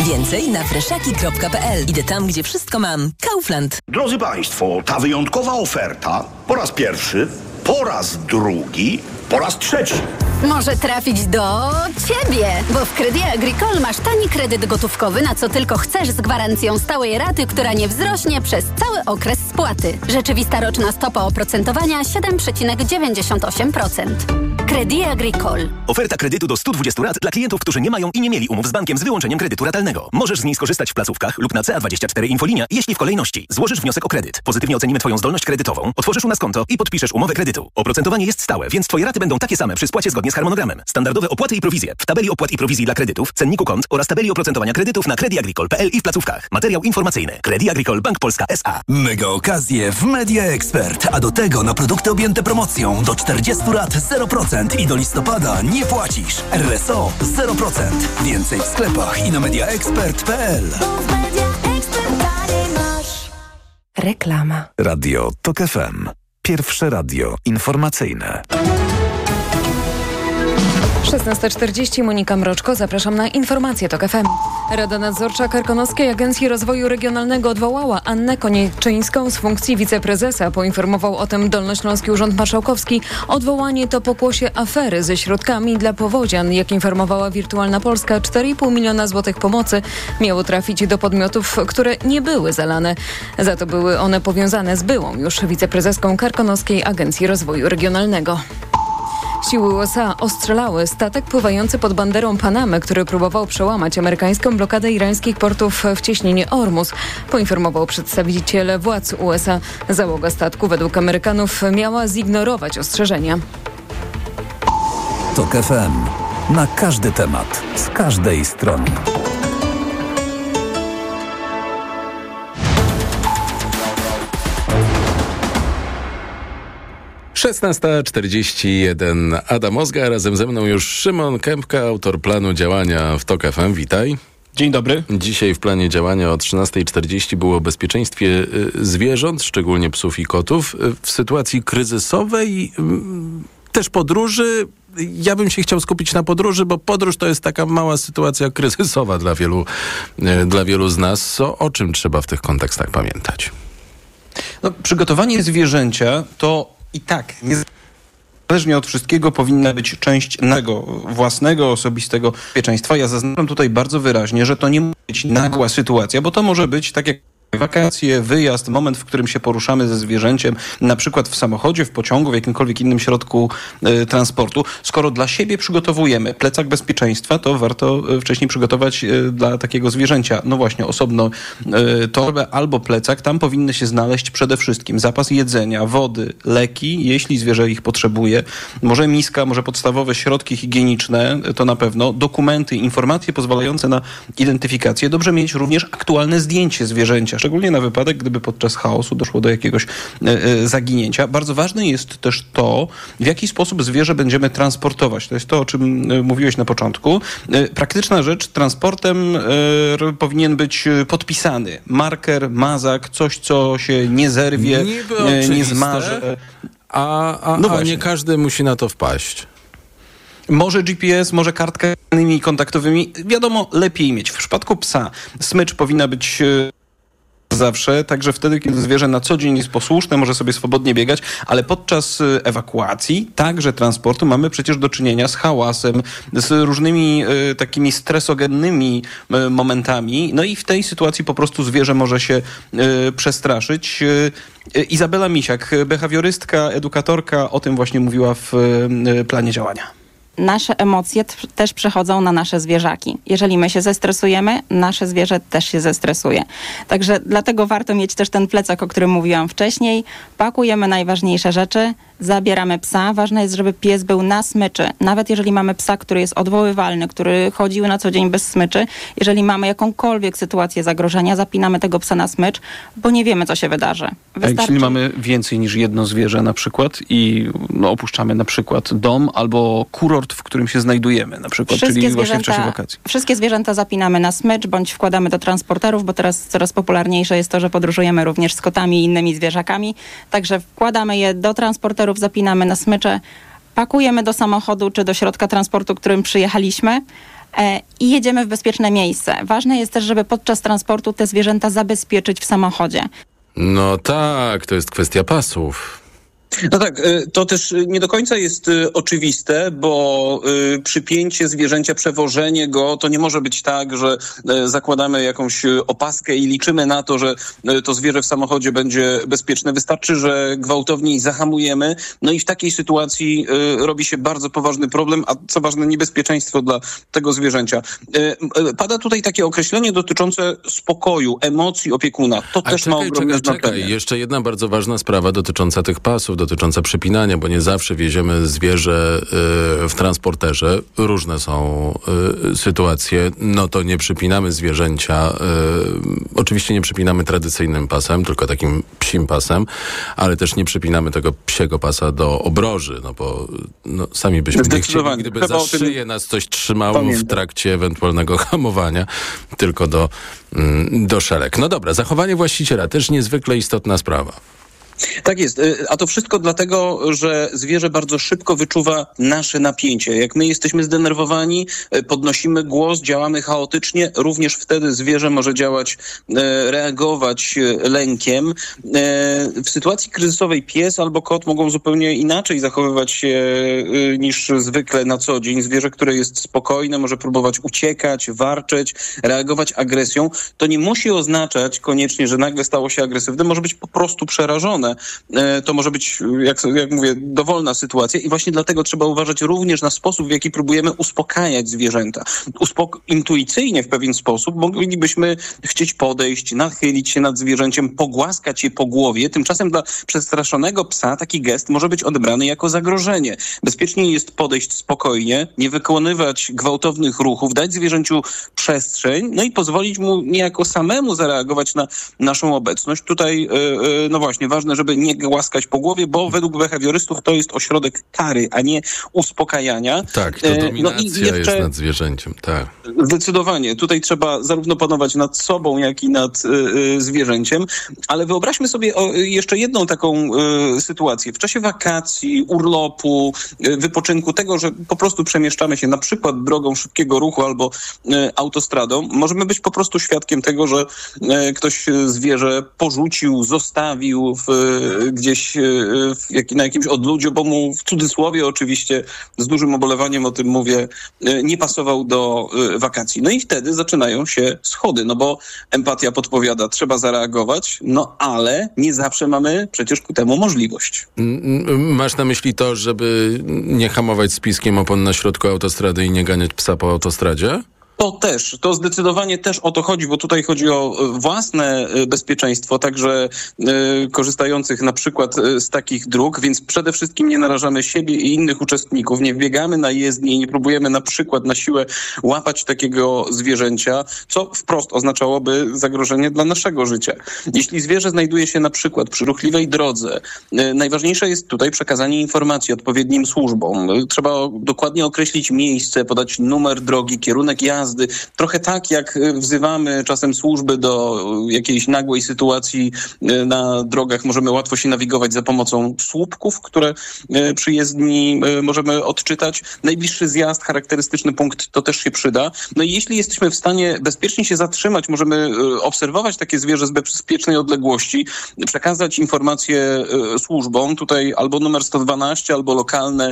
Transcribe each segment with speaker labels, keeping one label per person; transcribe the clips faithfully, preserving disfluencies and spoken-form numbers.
Speaker 1: Więcej na freszaki kropka pe el. Idę tam, gdzie wszystko mam. Kaufland.
Speaker 2: Drodzy Państwo, ta wyjątkowa oferta po raz pierwszy, po raz drugi, po raz trzeci.
Speaker 3: Może trafić do Ciebie, bo w Crédit Agricole masz tani kredyt gotówkowy, na co tylko chcesz, z gwarancją stałej raty, która nie wzrośnie przez cały okres spłaty. Rzeczywista roczna stopa oprocentowania siedem przecinek dziewięćdziesiąt osiem procent. Crédit Agricole.
Speaker 4: Oferta kredytu do stu dwudziestu rat dla klientów, którzy nie mają i nie mieli umów z bankiem z wyłączeniem kredytu ratalnego. Możesz z niej skorzystać w placówkach lub na C A dwadzieścia cztery Infolinia, jeśli w kolejności złożysz wniosek o kredyt. Pozytywnie ocenimy Twoją zdolność kredytową, otworzysz u nas konto i podpiszesz umowę kredytu. Oprocentowanie jest stałe, więc Twoje raty będą takie same przy spłacie zgodnie z harmonogramem. Standardowe opłaty i prowizje w tabeli opłat i prowizji dla kredytów, cenniku kont oraz tabeli oprocentowania kredytów na Crédit Agricole kropka pe el i w placówkach. Materiał informacyjny. Crédit Agricole Bank Polska S A.
Speaker 5: Mega okazje w Media Expert, a do tego na produkty objęte promocją do czterdziestu rat zero procent i do listopada nie płacisz. R S O zero procent. Więcej w sklepach i na mediaexpert kropka pe el.
Speaker 1: Reklama.
Speaker 6: Radio Tok F M. Pierwsze radio informacyjne.
Speaker 7: szesnasta czterdzieści, Monika Mroczko, zapraszam na informacje Tok F M. Rada Nadzorcza Karkonoskiej Agencji Rozwoju Regionalnego odwołała Annę Konieczyńską z funkcji wiceprezesa. Poinformował o tym Dolnośląski Urząd Marszałkowski. Odwołanie to pokłosie afery ze środkami dla powodzian. Jak informowała Wirtualna Polska, cztery i pół miliona złotych pomocy miało trafić do podmiotów, które nie były zalane. Za to były one powiązane z byłą już wiceprezeską Karkonoskiej Agencji Rozwoju Regionalnego. Siły U S A ostrzelały statek pływający pod banderą Panamy, który próbował przełamać amerykańską blokadę irańskich portów w cieśninie Ormus, poinformował przedstawiciel władz U S A. Załoga statku według Amerykanów miała zignorować ostrzeżenia.
Speaker 6: Tok F M. Na każdy temat, z każdej strony.
Speaker 8: szesnasta czterdzieści jeden. Adam Mozga, razem ze mną już Szymon Kępka, autor planu działania w Tok F M. Witaj.
Speaker 9: Dzień dobry.
Speaker 8: Dzisiaj w planie działania o trzynasta czterdzieści było o bezpieczeństwie zwierząt, szczególnie psów i kotów. W sytuacji kryzysowej, też podróży. Ja bym się chciał skupić na podróży, bo podróż to jest taka mała sytuacja kryzysowa dla wielu, dla wielu z nas. Co, o czym trzeba w tych kontekstach pamiętać?
Speaker 9: No, przygotowanie zwierzęcia to i tak, niezależnie od wszystkiego, powinna być część naszego własnego, osobistego bezpieczeństwa. Ja zaznaczam tutaj bardzo wyraźnie, że to nie może być nagła sytuacja, bo to może być tak jak wakacje, wyjazd, moment, w którym się poruszamy ze zwierzęciem, na przykład w samochodzie, w pociągu, w jakimkolwiek innym środku y, transportu. Skoro dla siebie przygotowujemy plecak bezpieczeństwa, to warto y, wcześniej przygotować y, dla takiego zwierzęcia, no właśnie, osobno y, torbę albo plecak. Tam powinny się znaleźć przede wszystkim zapas jedzenia, wody, leki, jeśli zwierzę ich potrzebuje, może miska, może podstawowe środki higieniczne, to na pewno, dokumenty, informacje pozwalające na identyfikację. Dobrze mieć również aktualne zdjęcie zwierzęcia, szczególnie na wypadek, gdyby podczas chaosu doszło do jakiegoś e, e, zaginięcia. Bardzo ważne jest też to, w jaki sposób zwierzę będziemy transportować. To jest to, o czym e, mówiłeś na początku. E, praktyczna rzecz, transportem e, powinien być podpisany marker, mazak, coś, co się nie zerwie, e, nie zmaże.
Speaker 8: A, a,
Speaker 9: no
Speaker 8: a nie każdy musi na to wpaść.
Speaker 9: Może G P S, może kartkami kontaktowymi. Wiadomo, lepiej mieć. W przypadku psa smycz powinna być zawsze, także wtedy, kiedy zwierzę na co dzień jest posłuszne, może sobie swobodnie biegać, ale podczas ewakuacji, także transportu, mamy przecież do czynienia z hałasem, z różnymi y, takimi stresogennymi y, momentami, no i w tej sytuacji po prostu zwierzę może się y, przestraszyć. Y, Izabela Misiak, behawiorystka, edukatorka, o tym właśnie mówiła w y, planie działania.
Speaker 10: Nasze emocje t- też przechodzą na nasze zwierzaki. Jeżeli my się zestresujemy, nasze zwierzę też się zestresuje. Także dlatego warto mieć też ten plecak, o którym mówiłam wcześniej. Pakujemy najważniejsze rzeczy, zabieramy psa. Ważne jest, żeby pies był na smyczy. Nawet jeżeli mamy psa, który jest odwoływalny, który chodził na co dzień bez smyczy, jeżeli mamy jakąkolwiek sytuację zagrożenia, zapinamy tego psa na smycz, bo nie wiemy, co się wydarzy.
Speaker 9: Wystarczy... A jeśli mamy więcej niż jedno zwierzę na przykład i no, opuszczamy na przykład dom albo kurort, w którym się znajdujemy na przykład,
Speaker 10: wszystkie
Speaker 9: czyli właśnie w czasie wakacji.
Speaker 10: Wszystkie zwierzęta zapinamy na smycz, bądź wkładamy do transporterów, bo teraz coraz popularniejsze jest to, że podróżujemy również z kotami i innymi zwierzakami. Także wkładamy je do transporterów, zapinamy na smycze, pakujemy do samochodu czy do środka transportu, którym przyjechaliśmy, e, i jedziemy w bezpieczne miejsce. Ważne jest też, żeby podczas transportu te zwierzęta zabezpieczyć w samochodzie.
Speaker 8: No tak, to jest kwestia pasów.
Speaker 9: No tak, to też nie do końca jest oczywiste, bo przypięcie zwierzęcia, przewożenie go, to nie może być tak, że zakładamy jakąś opaskę i liczymy na to, że to zwierzę w samochodzie będzie bezpieczne. Wystarczy, że gwałtowniej zahamujemy, no i w takiej sytuacji robi się bardzo poważny problem, a co ważne, niebezpieczeństwo dla tego zwierzęcia. Pada tutaj takie określenie dotyczące spokoju, emocji opiekuna. To
Speaker 8: a
Speaker 9: też
Speaker 8: czekaj,
Speaker 9: ma ogromne
Speaker 8: czekaj,
Speaker 9: znaczenie.
Speaker 8: czekaj. Jeszcze jedna bardzo ważna sprawa dotycząca tych pasów, dotycząca przypinania, bo nie zawsze wieziemy zwierzę y, w transporterze. Różne są y, sytuacje. No to nie przypinamy zwierzęcia. Y, oczywiście nie przypinamy tradycyjnym pasem, tylko takim psim pasem, ale też nie przypinamy tego psiego pasa do obroży, no bo no, sami byśmy nie chcieli, gdyby
Speaker 9: Chyba
Speaker 8: za szyję nas coś trzymało Pamiętam. w trakcie ewentualnego hamowania, tylko do, mm, do szelek. No dobra, zachowanie właściciela też niezwykle istotna sprawa.
Speaker 9: Tak jest, a to wszystko dlatego, że zwierzę bardzo szybko wyczuwa nasze napięcie. Jak my jesteśmy zdenerwowani, podnosimy głos, działamy chaotycznie, również wtedy zwierzę może działać, reagować lękiem. W sytuacji kryzysowej pies albo kot mogą zupełnie inaczej zachowywać się niż zwykle na co dzień. Zwierzę, które jest spokojne, może próbować uciekać, warczeć, reagować agresją. To nie musi oznaczać koniecznie, że nagle stało się agresywne, może być po prostu przerażone. To może być, jak, jak mówię, dowolna sytuacja i właśnie dlatego trzeba uważać również na sposób, w jaki próbujemy uspokajać zwierzęta. Uspok- intuicyjnie w pewien sposób moglibyśmy chcieć podejść, nachylić się nad zwierzęciem, pogłaskać je po głowie. Tymczasem dla przestraszonego psa taki gest może być odebrany jako zagrożenie. Bezpieczniej jest podejść spokojnie, nie wykonywać gwałtownych ruchów, dać zwierzęciu przestrzeń, no i pozwolić mu niejako samemu zareagować na naszą obecność. Tutaj, yy, no właśnie, ważne, żeby nie głaskać po głowie, bo według behawiorystów to jest ośrodek kary, a nie uspokajania.
Speaker 8: Tak, to dominacja no i jeszcze, jest nad zwierzęciem, tak.
Speaker 9: Zdecydowanie. Tutaj trzeba zarówno panować nad sobą, jak i nad y, y, zwierzęciem, ale wyobraźmy sobie o, jeszcze jedną taką y, sytuację. W czasie wakacji, urlopu, y, wypoczynku, tego, że po prostu przemieszczamy się na przykład drogą szybkiego ruchu albo y, autostradą, możemy być po prostu świadkiem tego, że y, ktoś zwierzę porzucił, zostawił w gdzieś w jak, na jakimś odludziu, bo mu w cudzysłowie oczywiście z dużym ubolewaniem o tym mówię, nie pasował do wakacji. No i wtedy zaczynają się schody, no bo empatia podpowiada, trzeba zareagować, no ale nie zawsze mamy przecież ku temu możliwość.
Speaker 8: Masz na myśli to, żeby nie hamować z piskiem opon na środku autostrady i nie ganiać psa po autostradzie?
Speaker 9: To też, to zdecydowanie też o to chodzi, bo tutaj chodzi o własne bezpieczeństwo, także y, korzystających na przykład y, z takich dróg, więc przede wszystkim nie narażamy siebie i innych uczestników, nie wbiegamy na jezdnię i nie próbujemy na przykład na siłę łapać takiego zwierzęcia, co wprost oznaczałoby zagrożenie dla naszego życia. Jeśli zwierzę znajduje się na przykład przy ruchliwej drodze, y, najważniejsze jest tutaj przekazanie informacji odpowiednim służbom. Y, trzeba dokładnie określić miejsce, podać numer drogi, kierunek jazdy, trochę tak, jak wzywamy czasem służby do jakiejś nagłej sytuacji na drogach. Możemy łatwo się nawigować za pomocą słupków, które przy jezdni możemy odczytać. Najbliższy zjazd, charakterystyczny punkt, to też się przyda. No i jeśli jesteśmy w stanie bezpiecznie się zatrzymać, możemy obserwować takie zwierzę z bezpiecznej odległości, przekazać informacje służbom. Tutaj albo numer sto dwanaście, albo lokalne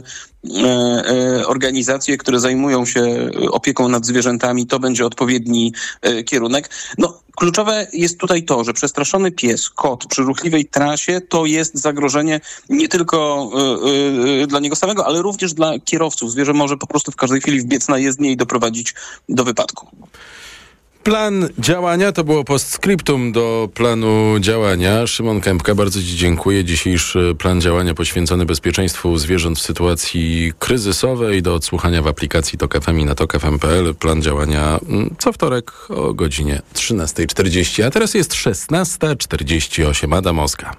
Speaker 9: organizacje, które zajmują się opieką nad zwierzętami, to będzie odpowiedni kierunek. No, kluczowe jest tutaj to, że przestraszony pies, kot przy ruchliwej trasie to jest zagrożenie nie tylko y, y, dla niego samego, ale również dla kierowców. Zwierzę może po prostu w każdej chwili wbiec na jezdnię i doprowadzić do wypadku.
Speaker 8: Plan działania to było postscriptum do planu działania. Szymon Kępka, bardzo Ci dziękuję. Dzisiejszy plan działania poświęcony bezpieczeństwu zwierząt w sytuacji kryzysowej do odsłuchania w aplikacji Tok F M i na tok f m kropka p l. Plan działania co wtorek o godzinie trzynasta czterdzieści. A teraz jest szesnasta czterdzieści osiem. Adam Oska.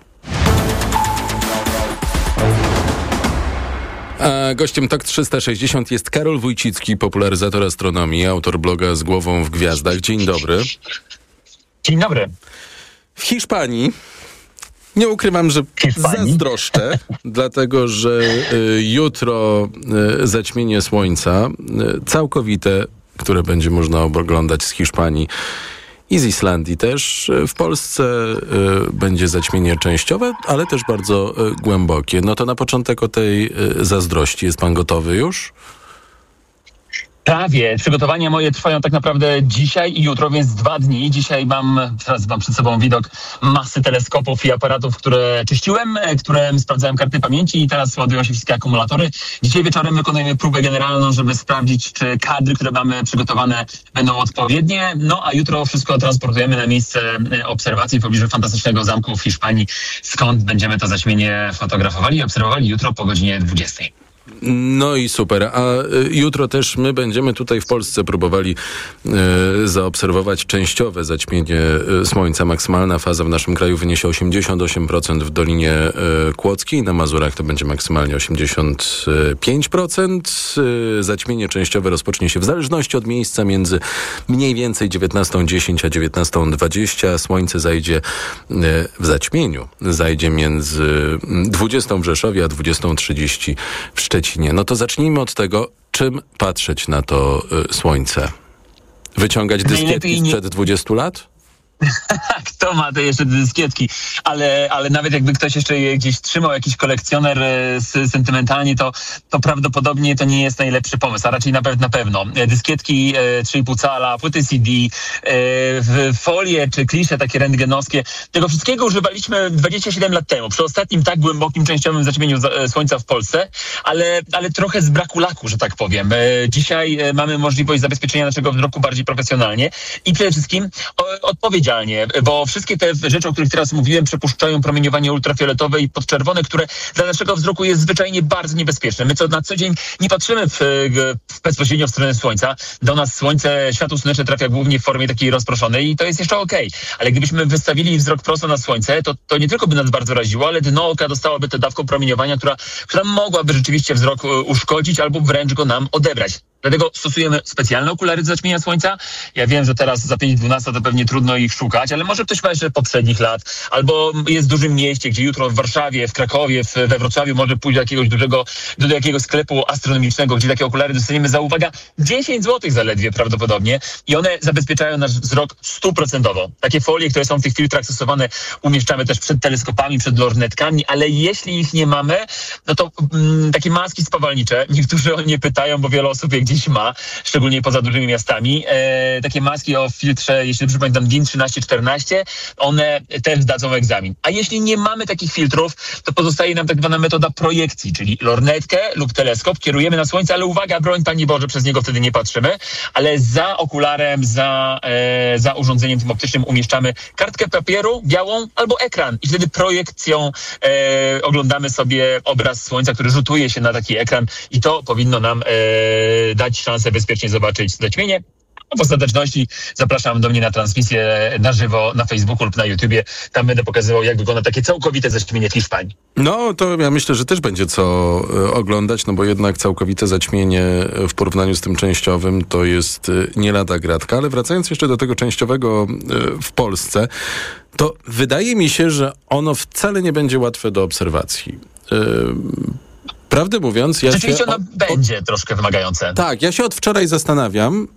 Speaker 8: A gościem Tok trzysta sześćdziesiąt jest Karol Wójcicki, popularyzator astronomii, autor bloga Z głową w gwiazdach. Dzień dobry.
Speaker 11: Dzień dobry.
Speaker 8: W Hiszpanii, nie ukrywam, że
Speaker 11: Hiszpanii?
Speaker 8: zazdroszczę, dlatego że y, jutro y, zaćmienie słońca, y, całkowite, które będzie można oglądać z Hiszpanii i z Islandii też. W Polsce y, będzie zaćmienie częściowe, ale też bardzo y, głębokie. No to na początek o tej y, zazdrości. Jest pan gotowy już?
Speaker 11: Prawie. Przygotowania moje trwają tak naprawdę dzisiaj i jutro, więc dwa dni. Dzisiaj mam, teraz mam przed sobą widok masy teleskopów i aparatów, które czyściłem, które sprawdzałem karty pamięci i teraz ładują się wszystkie akumulatory. Dzisiaj wieczorem wykonujemy próbę generalną, żeby sprawdzić, czy kadry, które mamy przygotowane, będą odpowiednie. No a jutro wszystko transportujemy na miejsce obserwacji w pobliżu fantastycznego zamku w Hiszpanii, skąd będziemy to zaćmienie fotografowali i obserwowali jutro po godzinie dwudziestej.
Speaker 8: No i super. A y, jutro też my będziemy tutaj w Polsce próbowali y, zaobserwować częściowe zaćmienie y, słońca. Maksymalna faza w naszym kraju wyniesie osiemdziesiąt osiem procent w Dolinie y, Kłodzkiej. Na Mazurach to będzie maksymalnie osiemdziesiąt pięć procent. Y, zaćmienie częściowe rozpocznie się w zależności od miejsca między mniej więcej dziewiętnastą dziesięć a dziewiętnastą dwadzieścia. Słońce zajdzie y, w zaćmieniu. Zajdzie między dwudziestą w Rzeszowie a dwudziestą trzydzieści w Szczecinie. No to zacznijmy od tego, czym patrzeć na to y, słońce. Wyciągać dyskietki
Speaker 11: nie...
Speaker 8: sprzed dwudziestu lat?
Speaker 11: Kto ma te jeszcze dyskietki? Ale, ale nawet jakby ktoś jeszcze je gdzieś trzymał, jakiś kolekcjoner e, sentymentalnie, to, to prawdopodobnie to nie jest najlepszy pomysł, a raczej na, pe- na pewno. Dyskietki e, trzy i pół cala, płyty C D, e, folie czy klisze takie rentgenowskie. Tego wszystkiego używaliśmy dwadzieścia siedem lat temu, przy ostatnim tak głębokim częściowym zaćmieniu za, słońca w Polsce, ale, ale trochę z braku laku, że tak powiem. E, dzisiaj e, mamy możliwość zabezpieczenia naszego wzroku bardziej profesjonalnie i przede wszystkim o, odpowiedź bo wszystkie te rzeczy, o których teraz mówiłem, przepuszczają promieniowanie ultrafioletowe i podczerwone, które dla naszego wzroku jest zwyczajnie bardzo niebezpieczne. My co na co dzień nie patrzymy w, w bezpośrednio w stronę słońca. Do nas słońce, światło słoneczne trafia głównie w formie takiej rozproszonej i to jest jeszcze okej. Okay. Ale gdybyśmy wystawili wzrok prosto na słońce, to, to nie tylko by nas bardzo raziło, ale dno oka dostałoby tę dawką promieniowania, która, która mogłaby rzeczywiście wzrok uszkodzić albo wręcz go nam odebrać. Dlatego stosujemy specjalne okulary do zaćmienia słońca. Ja wiem, że teraz za pięć dwanaście to pewnie trudno ich szukać, ale może ktoś ma jeszcze poprzednich lat, albo jest w dużym mieście, gdzie jutro w Warszawie, w Krakowie, w, we Wrocławiu może pójść do jakiegoś dużego, do, do jakiegoś sklepu astronomicznego, gdzie takie okulary dostaniemy za, uwaga, dziesięć złotych zaledwie prawdopodobnie i one zabezpieczają nasz wzrok stuprocentowo. Takie folie, które są w tych filtrach stosowane, umieszczamy też przed teleskopami, przed lornetkami, ale jeśli ich nie mamy, no to mm, takie maski spawalnicze, niektórzy o nie pytają, bo wiele osób je gdzieś ma, szczególnie poza dużymi miastami. E, takie maski o filtrze, jeśli dobrze pamiętam, D I N trzynaście czternaście, one też zdadzą egzamin. A jeśli nie mamy takich filtrów, to pozostaje nam tak zwana metoda projekcji, czyli lornetkę lub teleskop kierujemy na słońce, ale uwaga, broń Panie Boże, przez niego wtedy nie patrzymy, ale za okularem, za, e, za urządzeniem tym optycznym umieszczamy kartkę papieru białą albo ekran i wtedy projekcją e, oglądamy sobie obraz słońca, który rzutuje się na taki ekran i to powinno nam e, dać szansę bezpiecznie zobaczyć zaćmienie. W ostateczności zapraszam do mnie na transmisję na żywo na Facebooku lub na YouTubie. Tam będę pokazywał, jak wygląda takie całkowite zaćmienie w Hiszpanii.
Speaker 8: No, to ja myślę, że też będzie co oglądać, no bo jednak całkowite zaćmienie w porównaniu z tym częściowym to jest nie lada gratka. Ale wracając jeszcze do tego częściowego w Polsce, to wydaje mi się, że ono wcale nie będzie łatwe do obserwacji. Prawdę mówiąc, ja
Speaker 11: Rzeczywiście
Speaker 8: się...
Speaker 11: ono od... będzie troszkę wymagające.
Speaker 8: Tak, ja się od wczoraj zastanawiam,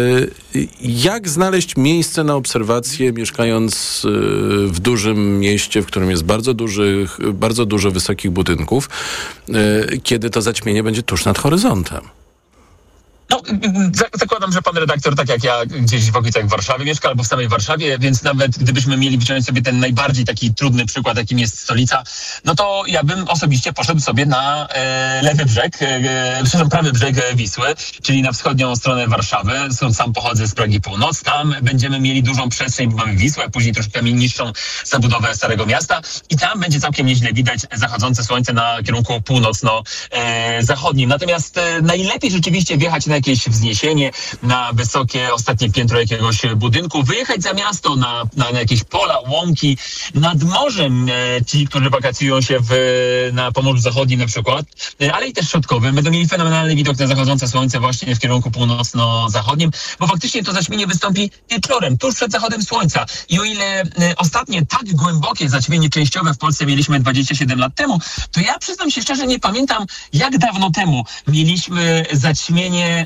Speaker 8: jak znaleźć miejsce na obserwację, mieszkając w dużym mieście, w którym jest bardzo, dużych, bardzo dużo wysokich budynków, kiedy to zaćmienie będzie tuż nad horyzontem.
Speaker 11: No, zakładam, że pan redaktor, tak jak ja, gdzieś w okolicach Warszawy mieszka, albo w samej Warszawie, więc nawet gdybyśmy mieli wziąć sobie ten najbardziej taki trudny przykład, jakim jest stolica, no to ja bym osobiście poszedł sobie na e, lewy brzeg, e, przepraszam, prawy brzeg Wisły, czyli na wschodnią stronę Warszawy. Stąd sam pochodzę z Pragi Północ. Tam będziemy mieli dużą przestrzeń, bo mamy Wisłę, a później troszkę niższą zabudowę Starego Miasta i tam będzie całkiem nieźle widać zachodzące słońce na kierunku północno-zachodnim. Natomiast e, najlepiej rzeczywiście wjechać na jakieś wzniesienie, na wysokie ostatnie piętro jakiegoś budynku, wyjechać za miasto na, na, na jakieś pola, łąki, nad morzem, e, ci, którzy wakacjują się w, na Pomorzu Zachodnim na przykład, e, ale i też środkowym, będą mieli fenomenalny widok na zachodzące słońce właśnie w kierunku północno-zachodnim, bo faktycznie to zaćmienie wystąpi wieczorem, tuż przed zachodem słońca. I o ile e, ostatnie tak głębokie zaćmienie częściowe w Polsce mieliśmy dwadzieścia siedem lat temu, to ja przyznam się szczerze, nie pamiętam, jak dawno temu mieliśmy zaćmienie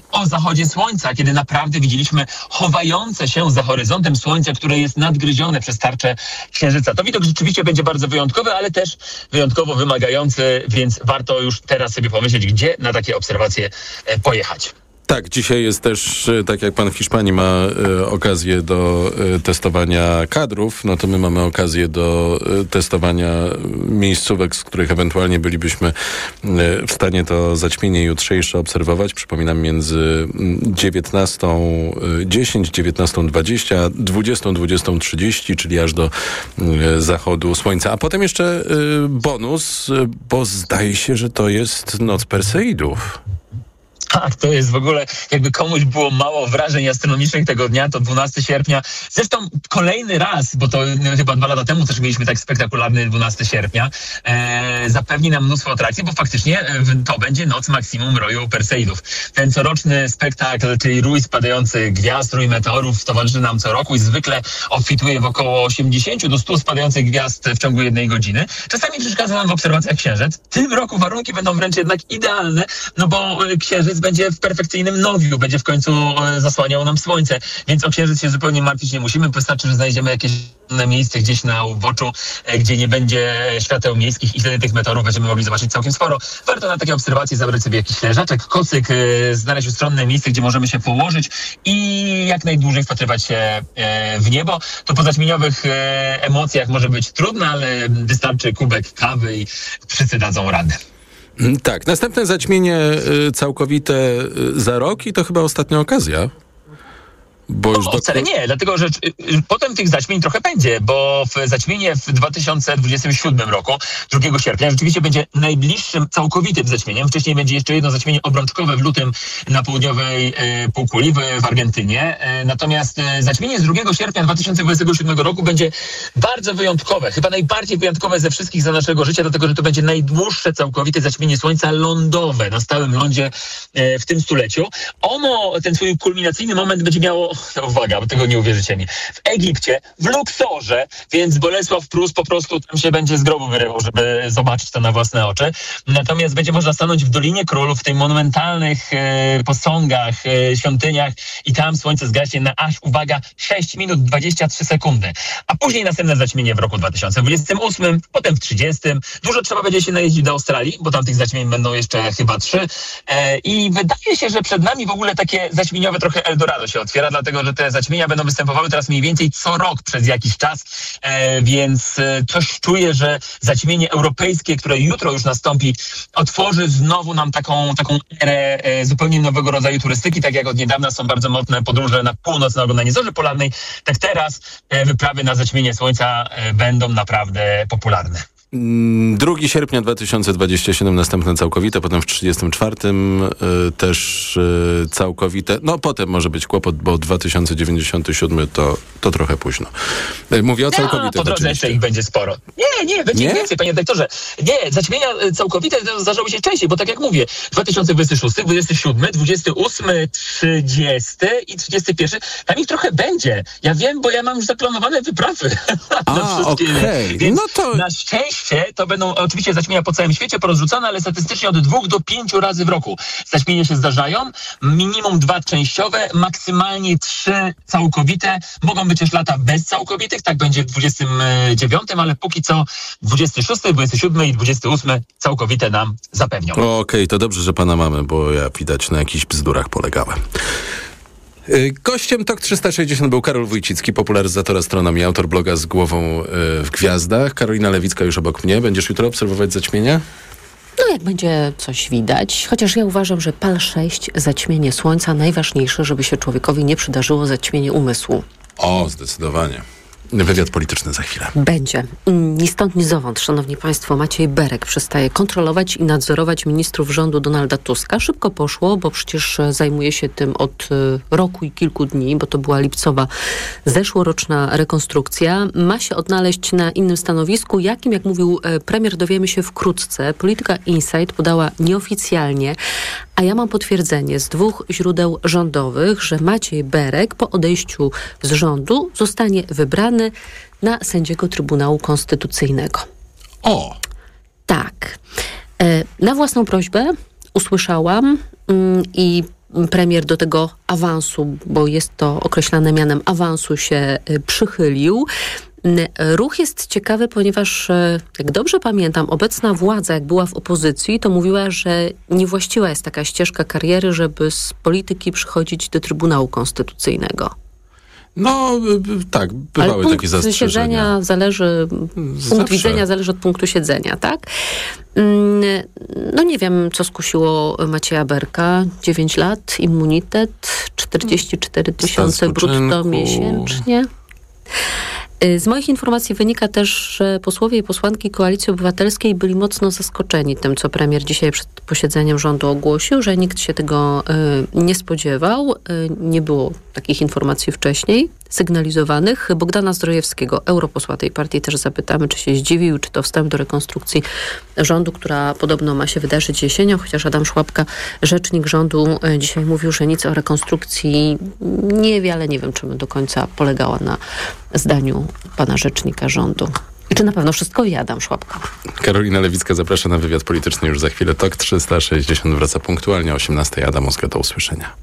Speaker 11: o zachodzie słońca, kiedy naprawdę widzieliśmy chowające się za horyzontem słońce, które jest nadgryzione przez tarczę księżyca. To widok rzeczywiście będzie bardzo wyjątkowy, ale też wyjątkowo wymagający, więc warto już teraz sobie pomyśleć, gdzie na takie obserwacje pojechać.
Speaker 8: Tak, dzisiaj jest też, tak jak pan w Hiszpanii ma e, okazję do e, testowania kadrów, no to my mamy okazję do e, testowania miejscówek, z których ewentualnie bylibyśmy e, w stanie to zaćmienie jutrzejsze obserwować. Przypominam, między dziewiętnastą dziesięć, dziewiętnastą dwadzieścia, dwudziestą, dwudziestą trzydzieści, czyli aż do e, zachodu słońca. A potem jeszcze e, bonus, e, bo zdaje się, że to jest Noc Perseidów.
Speaker 11: Tak, to jest w ogóle, jakby komuś było mało wrażeń astronomicznych tego dnia, to dwunastego sierpnia. Zresztą kolejny raz, bo to chyba dwa lata temu też mieliśmy tak spektakularny dwunastego sierpnia, e, zapewni nam mnóstwo atrakcji, bo faktycznie e, to będzie noc maksimum roju Perseidów. Ten coroczny spektakl, czyli rój spadających gwiazd, rój meteorów, towarzyszy nam co roku i zwykle obfituje w około osiemdziesiąt do stu spadających gwiazd w ciągu jednej godziny. Czasami przeszkadza nam w obserwacjach księżyc. W tym roku warunki będą wręcz jednak idealne, no bo e, księżyc będzie w perfekcyjnym nowiu, będzie w końcu e, zasłaniał nam słońce, więc o księżyc się zupełnie martwić nie musimy. Wystarczy, że znajdziemy jakieś miejsce gdzieś na uboczu, e, gdzie nie będzie świateł miejskich i wtedy tych meteorów będziemy mogli zobaczyć całkiem sporo. Warto na takie obserwacje zabrać sobie jakiś leżaczek, kocyk, e, znaleźć ustronne miejsce, gdzie możemy się położyć i jak najdłużej wpatrywać się e, w niebo. To po zaćmieniowych e, emocjach może być trudno, ale wystarczy kubek kawy i wszyscy dadzą radę.
Speaker 8: Tak, następne zaćmienie y, całkowite y, za rok i to chyba ostatnia okazja. Bo już
Speaker 11: o,
Speaker 8: do...
Speaker 11: wcale nie, dlatego że y, potem tych zaćmień trochę będzie, bo w zaćmienie w dwa tysiące dwudziestym siódmym roku, drugiego sierpnia, rzeczywiście będzie najbliższym całkowitym zaćmieniem. Wcześniej będzie jeszcze jedno zaćmienie obrączkowe w lutym na południowej y, półkuli w, w Argentynie. Y, natomiast y, zaćmienie z drugiego sierpnia dwa tysiące dwudziestego siódmego roku będzie bardzo wyjątkowe, chyba najbardziej wyjątkowe ze wszystkich za naszego życia, dlatego że to będzie najdłuższe całkowite zaćmienie słońca lądowe na stałym lądzie y, w tym stuleciu. Ono, ten swój kulminacyjny moment będzie miało, uwaga, bo tego nie uwierzycie mi, w Egipcie, w Luksorze, więc Bolesław Prus po prostu tam się będzie z grobu wyrywał, żeby zobaczyć to na własne oczy. Natomiast będzie można stanąć w Dolinie Królów, w tych monumentalnych e, posągach, e, świątyniach i tam słońce zgaśnie na aż, uwaga, sześć minut dwadzieścia trzy sekundy. A później następne zaćmienie w roku dwa tysiące dwudziestym ósmym, potem w trzydziestym. Dużo trzeba będzie się najeździć do Australii, bo tam tych zaćmień będą jeszcze chyba trzy. E, I wydaje się, że przed nami w ogóle takie zaćmieniowe trochę Eldorado się otwiera, dlatego że te zaćmienia będą występowały teraz mniej więcej co rok przez jakiś czas, e, więc e, coś czuję, że zaćmienie europejskie, które jutro już nastąpi, otworzy znowu nam taką, taką erę e, zupełnie nowego rodzaju turystyki, tak jak od niedawna są bardzo mocne podróże na północ, na oglądanie zorzy polarnej, tak teraz e, wyprawy na zaćmienie słońca e, będą naprawdę popularne.
Speaker 8: drugiego sierpnia dwa tysiące dwudziestego siódmego następne całkowite, potem w trzydziestym czwartym y, też y, całkowite. No potem może być kłopot, bo dwa tysiące dziewięćdziesiąty siódmy to, to trochę późno. Y, mówię o całkowitych.
Speaker 11: No, po drodze jeszcze ich będzie sporo. Nie, nie, będzie nie? więcej, panie redaktorze. Nie, zaćmienia całkowite zdarzały się częściej, bo tak jak mówię, dwa tysiące dwudziesty szósty, dwudziesty siódmy, dwudziesty ósmy, trzydziesty i trzydziesty pierwszy. Tam ich trochę będzie. Ja wiem, bo ja mam już zaplanowane wyprawy.
Speaker 8: A, okej. Okay.
Speaker 11: No to... Na szczęście to będą oczywiście zaćmienia po całym świecie porozrzucane, ale statystycznie od dwóch do pięciu razy w roku zaćmienia się zdarzają. Minimum dwa częściowe, maksymalnie trzy całkowite. Mogą być też lata bez całkowitych, tak będzie w dwudziestym dziewiątym, ale póki co dwudziesty szósty, dwudziesty siódmy i dwudziesty ósmy całkowite nam zapewnią.
Speaker 8: Okej, okay, to dobrze, że pana mamy, bo ja widać na jakichś bzdurach polegałem. Gościem Tok trzysta sześćdziesiąt był Karol Wójcicki, popularyzator astronomii, autor bloga Z głową w gwiazdach. Karolina Lewicka już obok mnie. Będziesz jutro obserwować zaćmienia?
Speaker 12: No jak będzie coś widać, chociaż ja uważam, że P A L sześć, zaćmienie słońca, najważniejsze, żeby się człowiekowi nie przydarzyło zaćmienie umysłu.
Speaker 8: O, zdecydowanie. Wywiad polityczny za chwilę.
Speaker 12: Będzie. Ni stąd, ni zowąd, szanowni państwo, Maciej Berek przestaje kontrolować i nadzorować ministrów rządu Donalda Tuska. Szybko poszło, bo przecież zajmuje się tym od roku i kilku dni, bo to była lipcowa zeszłoroczna rekonstrukcja. Ma się odnaleźć na innym stanowisku. Jakim, jak mówił premier, dowiemy się wkrótce. Polityka Insight podała nieoficjalnie, a ja mam potwierdzenie z dwóch źródeł rządowych, że Maciej Berek po odejściu z rządu zostanie wybrany na sędziego Trybunału Konstytucyjnego.
Speaker 8: O!
Speaker 12: Tak. Na własną prośbę usłyszałam i premier do tego awansu, bo jest to określane mianem awansu, się przychylił. Ruch jest ciekawy, ponieważ, jak dobrze pamiętam, obecna władza, jak była w opozycji, to mówiła, że niewłaściwa jest taka ścieżka kariery, żeby z polityki przychodzić do Trybunału Konstytucyjnego.
Speaker 8: No, tak, bywały
Speaker 12: Ale
Speaker 8: takie zastrzeżenia.
Speaker 12: Siedzenia zależy,
Speaker 8: Zawsze.
Speaker 12: punkt widzenia zależy od punktu siedzenia, tak? No nie wiem, co skusiło Macieja Berka. dziewięć lat, immunitet, czterdzieści cztery tysiące brutto miesięcznie. Z moich informacji wynika też, że posłowie i posłanki Koalicji Obywatelskiej byli mocno zaskoczeni tym, co premier dzisiaj przed posiedzeniem rządu ogłosił, że nikt się tego y, nie spodziewał. Y, nie było takich informacji wcześniej sygnalizowanych. Bogdana Zdrojewskiego, europosła tej partii, też zapytamy, czy się zdziwił, czy to wstęp do rekonstrukcji rządu, która podobno ma się wydarzyć jesienią, chociaż Adam Szłapka, rzecznik rządu, y, dzisiaj mówił, że nic o rekonstrukcji nie wie, ale nie wiem, czy do końca polegała na zdaniu pana rzecznika rządu. I czy na pewno wszystko wie Adam Szłapka?
Speaker 8: Karolina Lewicka zaprasza na wywiad polityczny już za chwilę. Tok trzysta sześćdziesiąt wraca punktualnie o osiemnastej. Adam Oskar, do usłyszenia.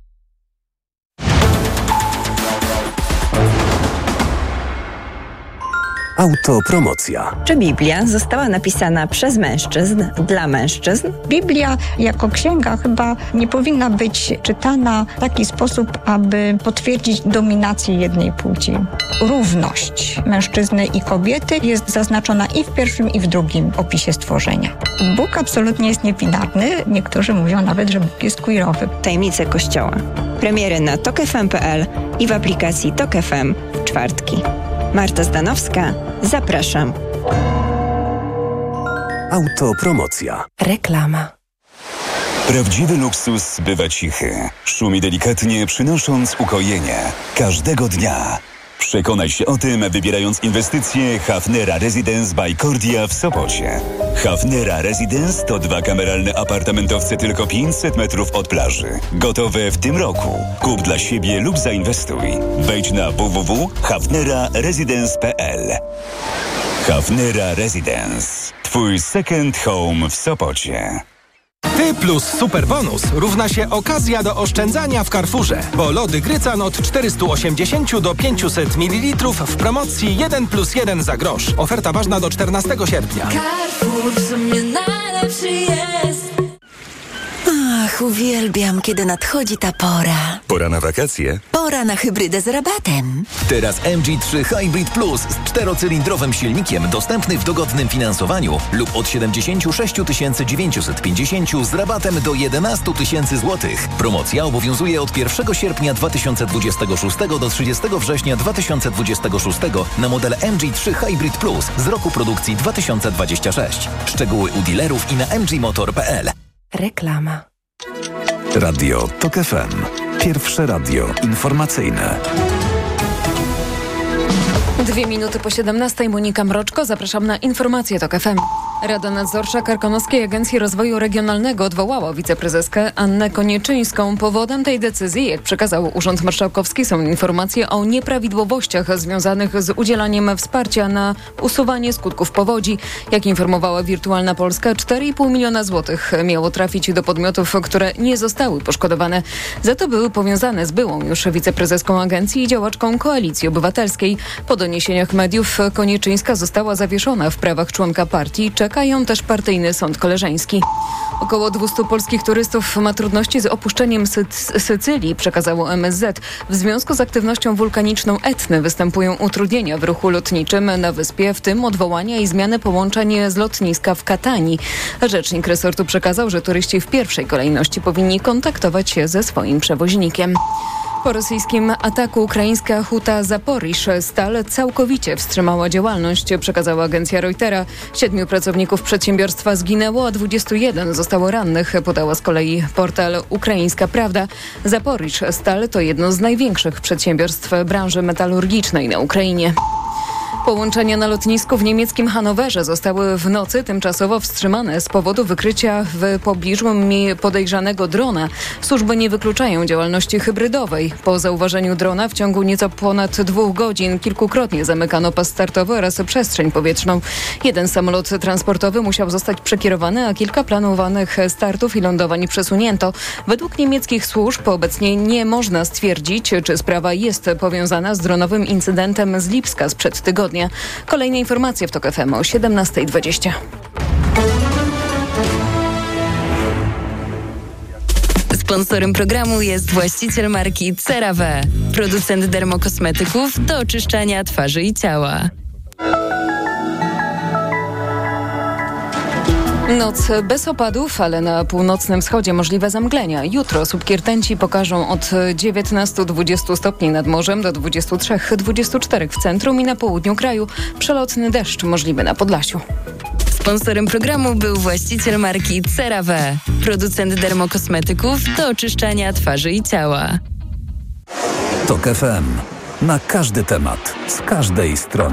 Speaker 6: Autopromocja.
Speaker 13: Czy Biblia została napisana przez mężczyzn, dla mężczyzn?
Speaker 14: Biblia jako księga chyba nie powinna być czytana w taki sposób, aby potwierdzić dominację jednej płci. Równość mężczyzny i kobiety jest zaznaczona i w pierwszym, i w drugim opisie stworzenia. Bóg absolutnie jest niebinarny. Niektórzy mówią nawet, że Bóg jest queerowy.
Speaker 13: Tajemnice Kościoła. Premiery na tok f m kropka p l i w aplikacji Tok F M w czwartki. Marta Zdanowska, zapraszam.
Speaker 6: Autopromocja.
Speaker 13: Reklama.
Speaker 15: Prawdziwy luksus bywa cichy. Szumi delikatnie, przynosząc ukojenie. Każdego dnia. Przekonaj się o tym, wybierając inwestycje Hafnera Residence by Cordia w Sopocie. Hafnera Residence to dwa kameralne apartamentowce tylko pięćset metrów od plaży. Gotowe w tym roku. Kup dla siebie lub zainwestuj. Wejdź na w w w kropka hafnera residence kropka p l. Hafnera Residence. Twój second home w Sopocie.
Speaker 16: Ty plus super bonus równa się okazja do oszczędzania w Carrefourze, bo lody Grycan od czterysta osiemdziesiąt do pięćset mililitrów w promocji jeden plus jeden za grosz. Oferta ważna do czternastego sierpnia.
Speaker 17: Carrefour w sumie najlepszy jest. Ach, uwielbiam, kiedy nadchodzi ta pora.
Speaker 18: Pora na wakacje?
Speaker 17: Pora na hybrydę z rabatem.
Speaker 18: Teraz M G trzy Hybrid Plus z czterocylindrowym silnikiem dostępny w dogodnym finansowaniu lub od siedemdziesiąt sześć tysięcy dziewięćset pięćdziesiąt z rabatem do jedenaście tysięcy złotych. Promocja obowiązuje od pierwszego sierpnia dwa tysiące dwudziestego szóstego do trzydziestego września dwa tysiące dwudziestego szóstego na model M G trzy Hybrid Plus z roku produkcji dwa tysiące dwudziestego szóstego. Szczegóły u dealerów i na m g motor kropka p l.
Speaker 13: Reklama.
Speaker 6: Radio Tok F M. Pierwsze radio informacyjne.
Speaker 7: Dwie minuty po siedemnastej. Monika Mroczko. Zapraszam na informacje Tok F M. Rada Nadzorcza Karkonoskiej Agencji Rozwoju Regionalnego odwołała wiceprezeskę Annę Konieczyńską. Powodem tej decyzji, jak przekazał Urząd Marszałkowski, są informacje o nieprawidłowościach związanych z udzielaniem wsparcia na usuwanie skutków powodzi. Jak informowała Wirtualna Polska, cztery i pół miliona złotych miało trafić do podmiotów, które nie zostały poszkodowane. Za to były powiązane z byłą już wiceprezeską agencji i działaczką Koalicji Obywatelskiej. Po doniesieniach mediów Konieczyńska została zawieszona w prawach członka partii. Czekają też partyjny sąd koleżeński. Około dwieście polskich turystów ma trudności z opuszczeniem Sy- Sycylii, przekazało M S Z. W związku z aktywnością wulkaniczną Etny występują utrudnienia w ruchu lotniczym na wyspie, w tym odwołania i zmiany połączeń z lotniska w Katanii. Rzecznik resortu przekazał, że turyści w pierwszej kolejności powinni kontaktować się ze swoim przewoźnikiem. Po rosyjskim ataku ukraińska huta Zaporiż Stal całkowicie wstrzymała działalność, przekazała agencja Reutera. Siedmiu pracowników przedsiębiorstwa zginęło, a dwudziestu jeden zostało rannych, podała z kolei portal Ukraińska Prawda. Zaporiż Stal to jedno z największych przedsiębiorstw branży metalurgicznej na Ukrainie. Połączenia na lotnisku w niemieckim Hanowerze zostały w nocy tymczasowo wstrzymane z powodu wykrycia w pobliżu podejrzanego drona. Służby nie wykluczają działalności hybrydowej. Po zauważeniu drona w ciągu nieco ponad dwóch godzin kilkukrotnie zamykano pas startowy oraz przestrzeń powietrzną. Jeden samolot transportowy musiał zostać przekierowany, a kilka planowanych startów i lądowań przesunięto. Według niemieckich służb obecnie nie można stwierdzić, czy sprawa jest powiązana z dronowym incydentem z Lipska sprzed tygodnia. Kolejne informacje w TOK F M o siedemnasta dwadzieścia.
Speaker 19: Sponsorem programu jest właściciel marki CeraVe, producent dermokosmetyków do oczyszczania twarzy i ciała.
Speaker 7: Noc bez opadów, ale na północnym wschodzie możliwe zamglenia. Jutro słupki rtęci pokażą od dziewiętnastu do dwudziestu stopni nad morzem do dwudziestu trzech do dwudziestu czterech w centrum i na południu kraju. Przelotny deszcz możliwy na Podlasiu.
Speaker 19: Sponsorem programu był właściciel marki CeraVe, producent dermokosmetyków do oczyszczania twarzy i ciała.
Speaker 6: TOK F M. Na każdy temat, z każdej strony.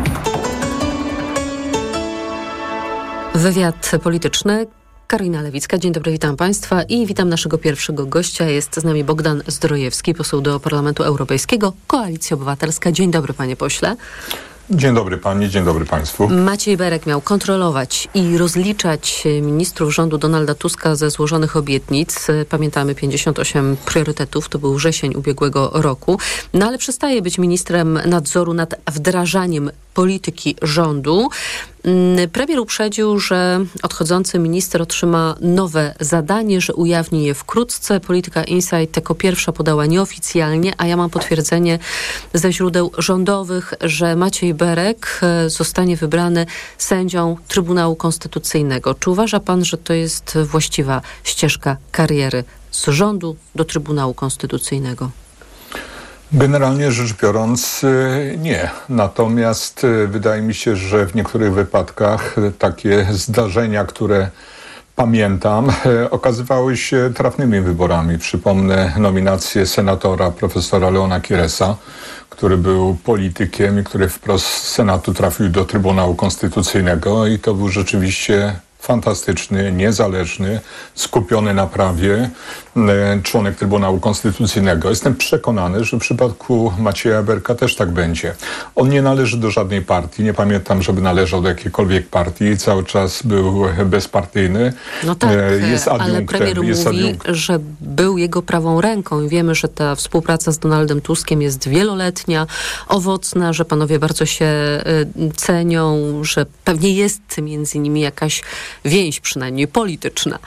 Speaker 12: Wywiad polityczny. Karolina Lewicka. Dzień dobry, witam Państwa i witam naszego pierwszego gościa. Jest z nami Bogdan Zdrojewski, poseł do Parlamentu Europejskiego, Koalicja Obywatelska. Dzień dobry, panie pośle.
Speaker 20: Dzień dobry pani, dzień dobry państwu.
Speaker 12: Maciej Berek miał kontrolować i rozliczać ministrów rządu Donalda Tuska ze złożonych obietnic. Pamiętamy pięćdziesiąt osiem priorytetów, to był wrzesień ubiegłego roku. No ale przestaje być ministrem nadzoru nad wdrażaniem polityki rządu. Premier uprzedził, że odchodzący minister otrzyma nowe zadanie, że ujawni je wkrótce. Polityka Insight jako pierwsza podała nieoficjalnie, a ja mam potwierdzenie ze źródeł rządowych, że Maciej Berek zostanie wybrany sędzią Trybunału Konstytucyjnego. Czy uważa pan, że to jest właściwa ścieżka kariery z rządu do Trybunału Konstytucyjnego?
Speaker 20: Generalnie rzecz biorąc nie. Natomiast wydaje mi się, że w niektórych wypadkach takie zdarzenia, które pamiętam, okazywały się trafnymi wyborami. Przypomnę nominację senatora profesora Leona Kieresa, który był politykiem i który wprost z Senatu trafił do Trybunału Konstytucyjnego i to był rzeczywiście fantastyczny, niezależny, skupiony na prawie członek Trybunału Konstytucyjnego. Jestem przekonany, że w przypadku Macieja Berka też tak będzie. On nie należy do żadnej partii. Nie pamiętam, żeby należał do jakiejkolwiek partii. Cały czas był bezpartyjny.
Speaker 12: No tak,
Speaker 20: jest
Speaker 12: ale premier
Speaker 20: jest
Speaker 12: mówi,
Speaker 20: adiunkt.
Speaker 12: że był jego prawą ręką i wiemy, że ta współpraca z Donaldem Tuskiem jest wieloletnia, owocna, że panowie bardzo się cenią, że pewnie jest między nimi jakaś więź, przynajmniej polityczna.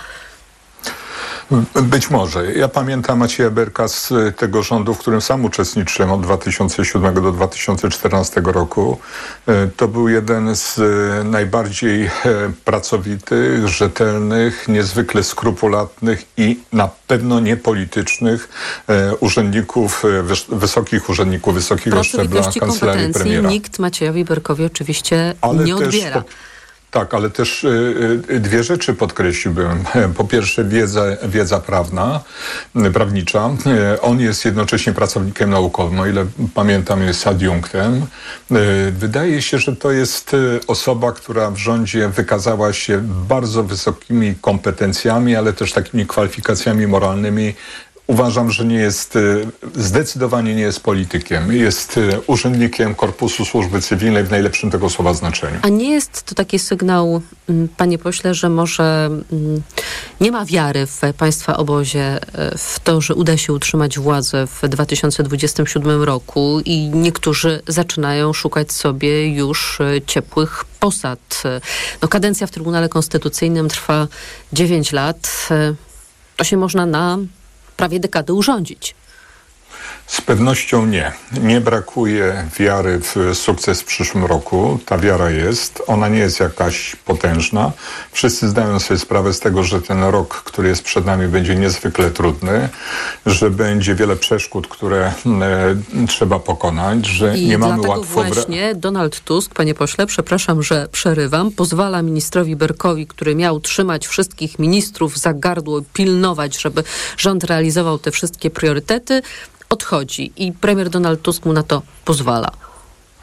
Speaker 20: Być może. Ja pamiętam Macieja Berka z tego rządu, w którym sam uczestniczyłem od dwa tysiące siódmego do dwa tysiące czternastego roku. To był jeden z najbardziej pracowitych, rzetelnych, niezwykle skrupulatnych i na pewno niepolitycznych urzędników, wysokich urzędników, wysokiego szczebla kancelarii premiera.
Speaker 12: Nikt Maciejowi Berkowi oczywiście
Speaker 20: Ale
Speaker 12: nie
Speaker 20: też
Speaker 12: odbiera.
Speaker 20: Po... Tak, ale też y, y, dwie rzeczy podkreśliłbym. Po pierwsze wiedza, wiedza prawna, y, prawnicza. Y, on jest jednocześnie pracownikiem naukowym, o ile pamiętam jest adiunktem. Y, wydaje się, że to jest y, osoba, która w rządzie wykazała się bardzo wysokimi kompetencjami, ale też takimi kwalifikacjami moralnymi. Uważam, że nie jest, zdecydowanie nie jest politykiem. Jest urzędnikiem Korpusu Służby Cywilnej w najlepszym tego słowa znaczeniu.
Speaker 12: A nie jest to taki sygnał, panie pośle, że może nie ma wiary w państwa obozie w to, że uda się utrzymać władzę w dwa tysiące dwudziestym siódmym roku i niektórzy zaczynają szukać sobie już ciepłych posad. No, kadencja w Trybunale Konstytucyjnym trwa dziewięć lat. To się można na prawie dekadę urządzić.
Speaker 20: Z pewnością nie. Nie brakuje wiary w sukces w przyszłym roku. Ta wiara jest. Ona nie jest jakaś potężna. Wszyscy zdają sobie sprawę z tego, że ten rok, który jest przed nami, będzie niezwykle trudny, że będzie wiele przeszkód, które e, trzeba pokonać, że
Speaker 12: I
Speaker 20: nie mamy
Speaker 12: dlatego
Speaker 20: łatwo...
Speaker 12: właśnie Donald Tusk, panie pośle, przepraszam, że przerywam, pozwala ministrowi Berkowi, który miał trzymać wszystkich ministrów za gardło, pilnować, żeby rząd realizował te wszystkie priorytety, odchodzi i premier Donald Tusk mu na to pozwala.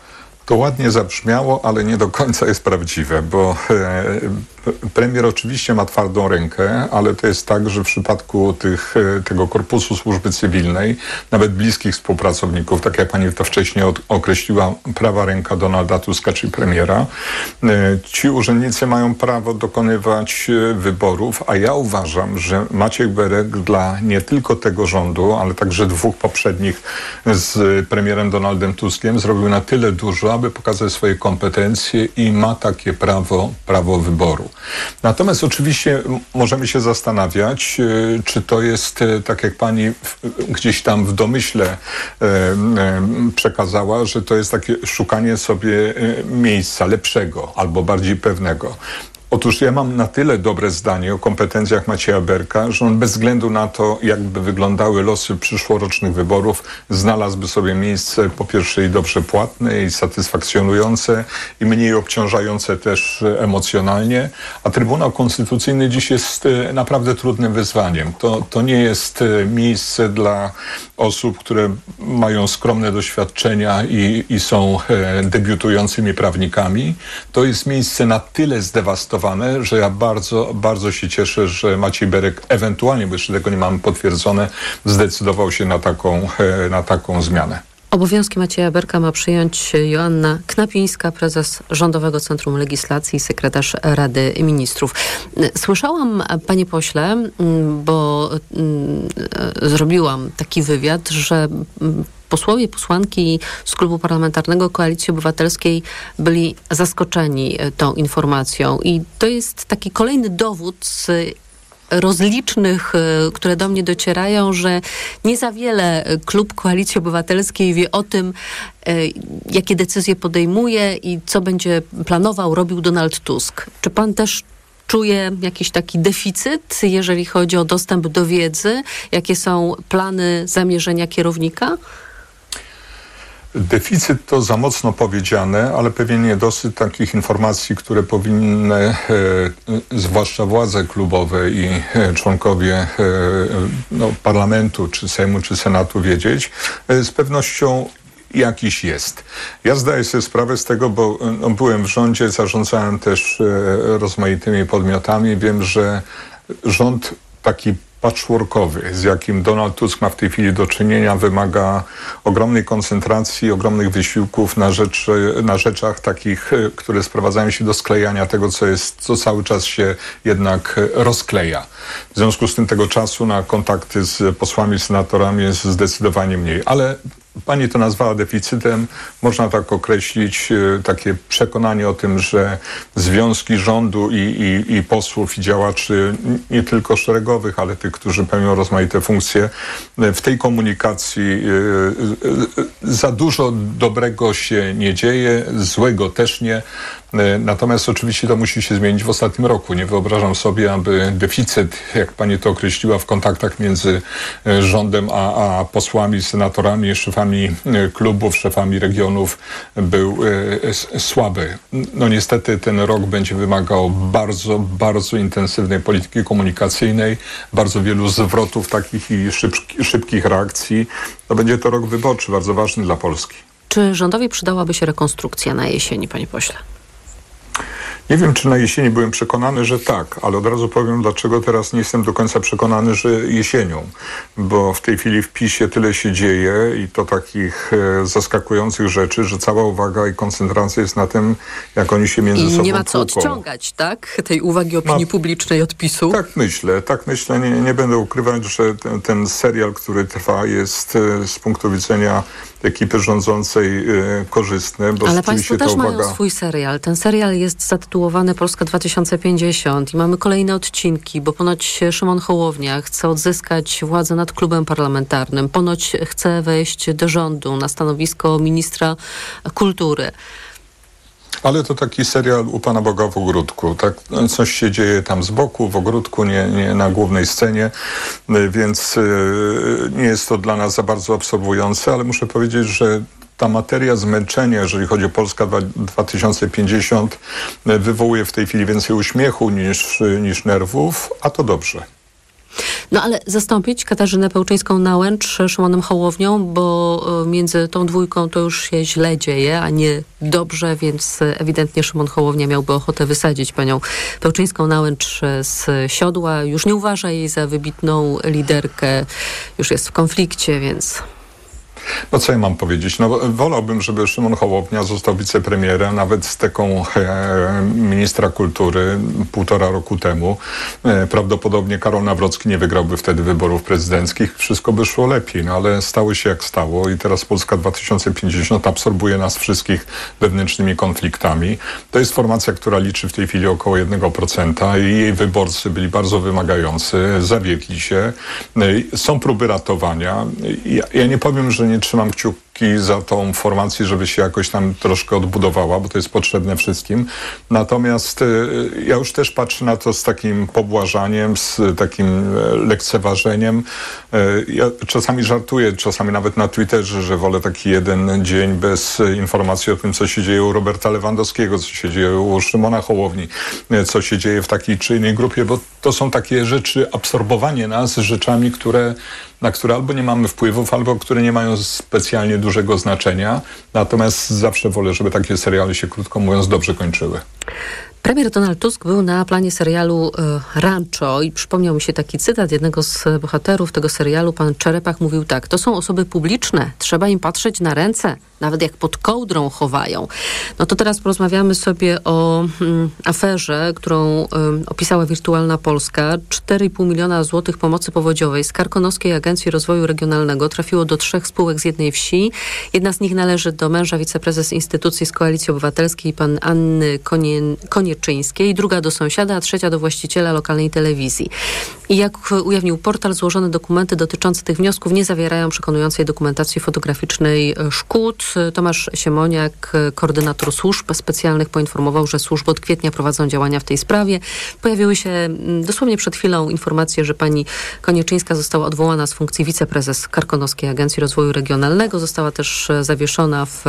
Speaker 20: To ładnie zabrzmiało, ale nie do końca jest prawdziwe, bo e, premier oczywiście ma twardą rękę, ale to jest tak, że w przypadku tych, tego korpusu służby cywilnej, nawet bliskich współpracowników, tak jak pani to wcześniej od, określiła, prawa ręka Donalda Tuska, czyli premiera, e, ci urzędnicy mają prawo dokonywać wyborów, a ja uważam, że Maciej Berek dla nie tylko tego rządu, ale także dwóch poprzednich z premierem Donaldem Tuskiem zrobił na tyle dużo, aby pokazać swoje kompetencje i ma takie prawo, prawo wyboru. Natomiast oczywiście możemy się zastanawiać, czy to jest, tak jak pani gdzieś tam w domyśle przekazała, że to jest takie szukanie sobie miejsca lepszego albo bardziej pewnego. Otóż ja mam na tyle dobre zdanie o kompetencjach Macieja Berka, że on bez względu na to, jakby wyglądały losy przyszłorocznych wyborów, znalazłby sobie miejsce po pierwsze i dobrze płatne i satysfakcjonujące i mniej obciążające też emocjonalnie, a Trybunał Konstytucyjny dziś jest naprawdę trudnym wyzwaniem. To, to nie jest miejsce dla osób, które mają skromne doświadczenia i, i są debiutującymi prawnikami. To jest miejsce na tyle zdewastowane, że ja bardzo, bardzo się cieszę, że Maciej Berek ewentualnie, bo jeszcze tego nie mamy potwierdzone, zdecydował się na taką, na taką zmianę.
Speaker 12: Obowiązki Macieja Berka ma przyjąć Joanna Knapińska, prezes Rządowego Centrum Legislacji i sekretarz Rady Ministrów. Słyszałam, panie pośle, bo zrobiłam taki wywiad, że posłowie i posłanki z Klubu Parlamentarnego Koalicji Obywatelskiej byli zaskoczeni tą informacją i to jest taki kolejny dowód z rozlicznych, które do mnie docierają, że nie za wiele Klub Koalicji Obywatelskiej wie o tym, jakie decyzje podejmuje i co będzie planował, robił Donald Tusk. Czy pan też czuje jakiś taki deficyt, jeżeli chodzi o dostęp do wiedzy? Jakie są plany, zamierzenia kierownika?
Speaker 20: Deficyt to za mocno powiedziane, ale pewien niedosyt takich informacji, które powinny, e, zwłaszcza władze klubowe i e, członkowie e, no, parlamentu, czy Sejmu, czy Senatu wiedzieć, e, z pewnością jakiś jest. Ja zdaję sobie sprawę z tego, bo no, byłem w rządzie, zarządzałem też e, rozmaitymi podmiotami. Wiem, że rząd taki patchworkowy, z jakim Donald Tusk ma w tej chwili do czynienia, wymaga ogromnej koncentracji, ogromnych wysiłków na, rzeczy, na rzeczach takich, które sprowadzają się do sklejania tego, co jest, co cały czas się jednak rozkleja. W związku z tym tego czasu na kontakty z posłami, senatorami jest zdecydowanie mniej. Ale pani to nazwała deficytem. Można tak określić, takie przekonanie o tym, że związki rządu i, i, i posłów i działaczy, nie tylko szeregowych, ale tych, którzy pełnią rozmaite funkcje, w tej komunikacji za dużo dobrego się nie dzieje, złego też nie. Natomiast oczywiście to musi się zmienić w ostatnim roku. Nie wyobrażam sobie, aby deficyt, jak pani to określiła, w kontaktach między rządem a, a posłami, senatorami, szefami klubów, szefami regionów był e, słaby. No niestety ten rok będzie wymagał bardzo, bardzo intensywnej polityki komunikacyjnej, bardzo wielu zwrotów takich i szybki, szybkich reakcji. To będzie to rok wyborczy, bardzo ważny dla Polski.
Speaker 12: Czy rządowi przydałaby się rekonstrukcja na jesieni, panie pośle?
Speaker 20: Nie wiem, czy na jesieni byłem przekonany, że tak, ale od razu powiem, dlaczego teraz nie jestem do końca przekonany, że jesienią. Bo w tej chwili w PiS-ie tyle się dzieje i to takich e, zaskakujących rzeczy, że cała uwaga i koncentracja jest na tym, jak oni się między
Speaker 12: I
Speaker 20: sobą
Speaker 12: nie ma co
Speaker 20: tłuką.
Speaker 12: odciągać, tak? Tej uwagi opinii
Speaker 20: Ma...
Speaker 12: publicznej od PiS-u.
Speaker 20: Tak myślę, tak myślę. Nie, nie będę ukrywać, że ten, ten serial, który trwa, jest e, z punktu widzenia ekipy rządzącej e, korzystny. Bo
Speaker 12: ale państwo też
Speaker 20: uwaga...
Speaker 12: mają swój serial. Ten serial jest zatytułowany Polska dwa tysiące pięćdziesiąt i mamy kolejne odcinki, bo ponoć Szymon Hołownia chce odzyskać władzę nad klubem parlamentarnym. Ponoć chce wejść do rządu na stanowisko ministra kultury.
Speaker 20: Ale to taki serial u Pana Boga w ogródku. Tak? Coś się dzieje tam z boku, w ogródku, nie, nie na głównej scenie, więc yy, nie jest to dla nas za bardzo absorbujące, ale muszę powiedzieć, że ta materia zmęczenia, jeżeli chodzi o Polska dwa tysiące pięćdziesiąt, wywołuje w tej chwili więcej uśmiechu niż, niż nerwów, a to dobrze.
Speaker 12: No ale zastąpić Katarzynę Pełczyńską-Nałęcz Szymonem Hołownią, bo między tą dwójką to już się źle dzieje, a nie dobrze, więc ewidentnie Szymon Hołownia miałby ochotę wysadzić panią Pełczyńską-Nałęcz z siodła. Już nie uważa jej za wybitną liderkę, już jest w konflikcie, więc...
Speaker 20: No co ja mam powiedzieć? No wolałbym, żeby Szymon Hołownia został wicepremierem, nawet z taką e, ministra kultury półtora roku temu. E, prawdopodobnie Karol Nawrocki nie wygrałby wtedy wyborów prezydenckich. Wszystko by szło lepiej, no ale stało się jak stało i teraz Polska dwa tysiące pięćdziesiąt absorbuje nas wszystkich wewnętrznymi konfliktami. To jest formacja, która liczy w tej chwili około jednego procenta i jej wyborcy byli bardzo wymagający, zawiedli się. E, są próby ratowania. Ja, ja nie powiem, że nie trzymam kciuki za tą formację, żeby się jakoś tam troszkę odbudowała, bo to jest potrzebne wszystkim. Natomiast y, ja już też patrzę na to z takim pobłażaniem, z takim lekceważeniem. Y, ja czasami żartuję, czasami nawet na Twitterze, że wolę taki jeden dzień bez informacji o tym, co się dzieje u Roberta Lewandowskiego, co się dzieje u Szymona Hołowni, y, co się dzieje w takiej czy innej grupie, bo to są takie rzeczy, absorbowanie nas rzeczami, które na które albo nie mamy wpływów, albo które nie mają specjalnie dużego znaczenia. Natomiast zawsze wolę, żeby takie seriale się, krótko mówiąc, dobrze kończyły.
Speaker 12: Premier Donald Tusk był na planie serialu y, Rancho i przypomniał mi się taki cytat jednego z bohaterów tego serialu. Pan Czerepach mówił tak: to są osoby publiczne, trzeba im patrzeć na ręce, nawet jak pod kołdrą chowają. No to teraz porozmawiamy sobie o mm, aferze, którą y, opisała Wirtualna Polska. cztery i pół miliona złotych pomocy powodziowej z Karkonoskiej Agencji Rozwoju Regionalnego trafiło do trzech spółek z jednej wsi. Jedna z nich należy do męża wiceprezes instytucji z Koalicji Obywatelskiej, pan Anny Konie, Konieczyńskiej, druga do sąsiada, a trzecia do właściciela lokalnej telewizji. I jak ujawnił portal, złożone dokumenty dotyczące tych wniosków nie zawierają przekonującej dokumentacji fotograficznej szkód. Tomasz Siemoniak, koordynator służb specjalnych, poinformował, że służby od kwietnia prowadzą działania w tej sprawie. Pojawiły się dosłownie przed chwilą informacje, że pani Konieczyńska została odwołana z funkcji wiceprezes Karkonoskiej Agencji Rozwoju Regionalnego. Została też zawieszona w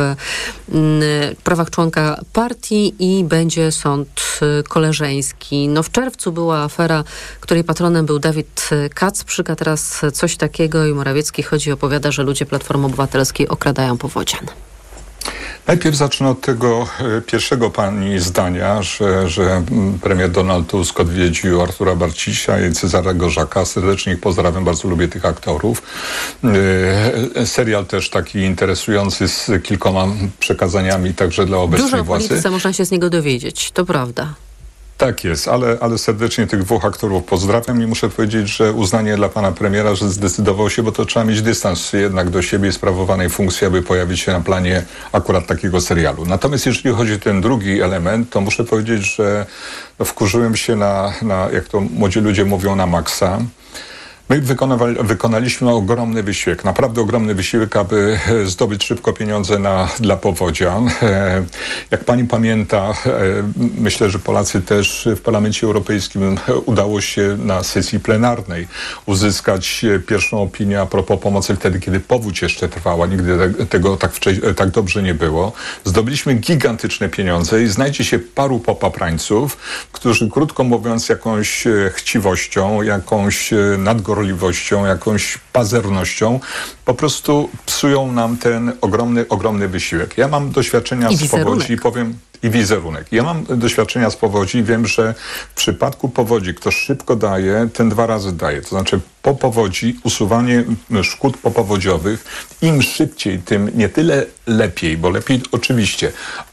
Speaker 12: prawach członka partii i będzie sąd koleżeński. No w czerwcu była afera, której patronem był Dawid Kacprzyk, a teraz coś takiego i Morawiecki chodzi, opowiada, że ludzie Platformy Obywatelskiej okradają powodzian.
Speaker 20: Najpierw zacznę od tego e, pierwszego pani zdania, że, że premier Donald Tusk odwiedził Artura Barcisia i Cezara Gorzaka. Serdecznie ich pozdrawiam, bardzo lubię tych aktorów. E, serial też taki interesujący z kilkoma przekazaniami także dla obecnej
Speaker 12: Dużo
Speaker 20: władzy.
Speaker 12: Dużo o polityce można się z niego dowiedzieć, to prawda.
Speaker 20: Tak jest, ale, ale serdecznie tych dwóch aktorów pozdrawiam i muszę powiedzieć, że uznanie dla pana premiera, że zdecydował się, bo to trzeba mieć dystans jednak do siebie sprawowanej funkcji, aby pojawić się na planie akurat takiego serialu. Natomiast jeżeli chodzi o ten drugi element, to muszę powiedzieć, że no, wkurzyłem się na, na, jak to młodzi ludzie mówią, na maksa. My wykonaliśmy ogromny wysiłek, naprawdę ogromny wysiłek, aby zdobyć szybko pieniądze na, dla powodzian. Jak pani pamięta, myślę, że Polacy też w Parlamencie Europejskim udało się na sesji plenarnej uzyskać pierwszą opinię a propos pomocy wtedy, kiedy powódź jeszcze trwała. Nigdy tego tak, wcześniej, tak dobrze nie było. Zdobyliśmy gigantyczne pieniądze i znajdzie się paru popaprańców, którzy, krótko mówiąc, jakąś chciwością, jakąś nadgorliwością, jakąś pazernością po prostu psują nam ten ogromny, ogromny wysiłek. Ja mam doświadczenia z powodzi i powiem... I wizerunek. Ja mam doświadczenia z powodzi i wiem, że w przypadku powodzi kto szybko daje, ten dwa razy daje. To znaczy po powodzi, usuwanie szkód popowodziowych, im szybciej, tym nie tyle lepiej, bo lepiej oczywiście,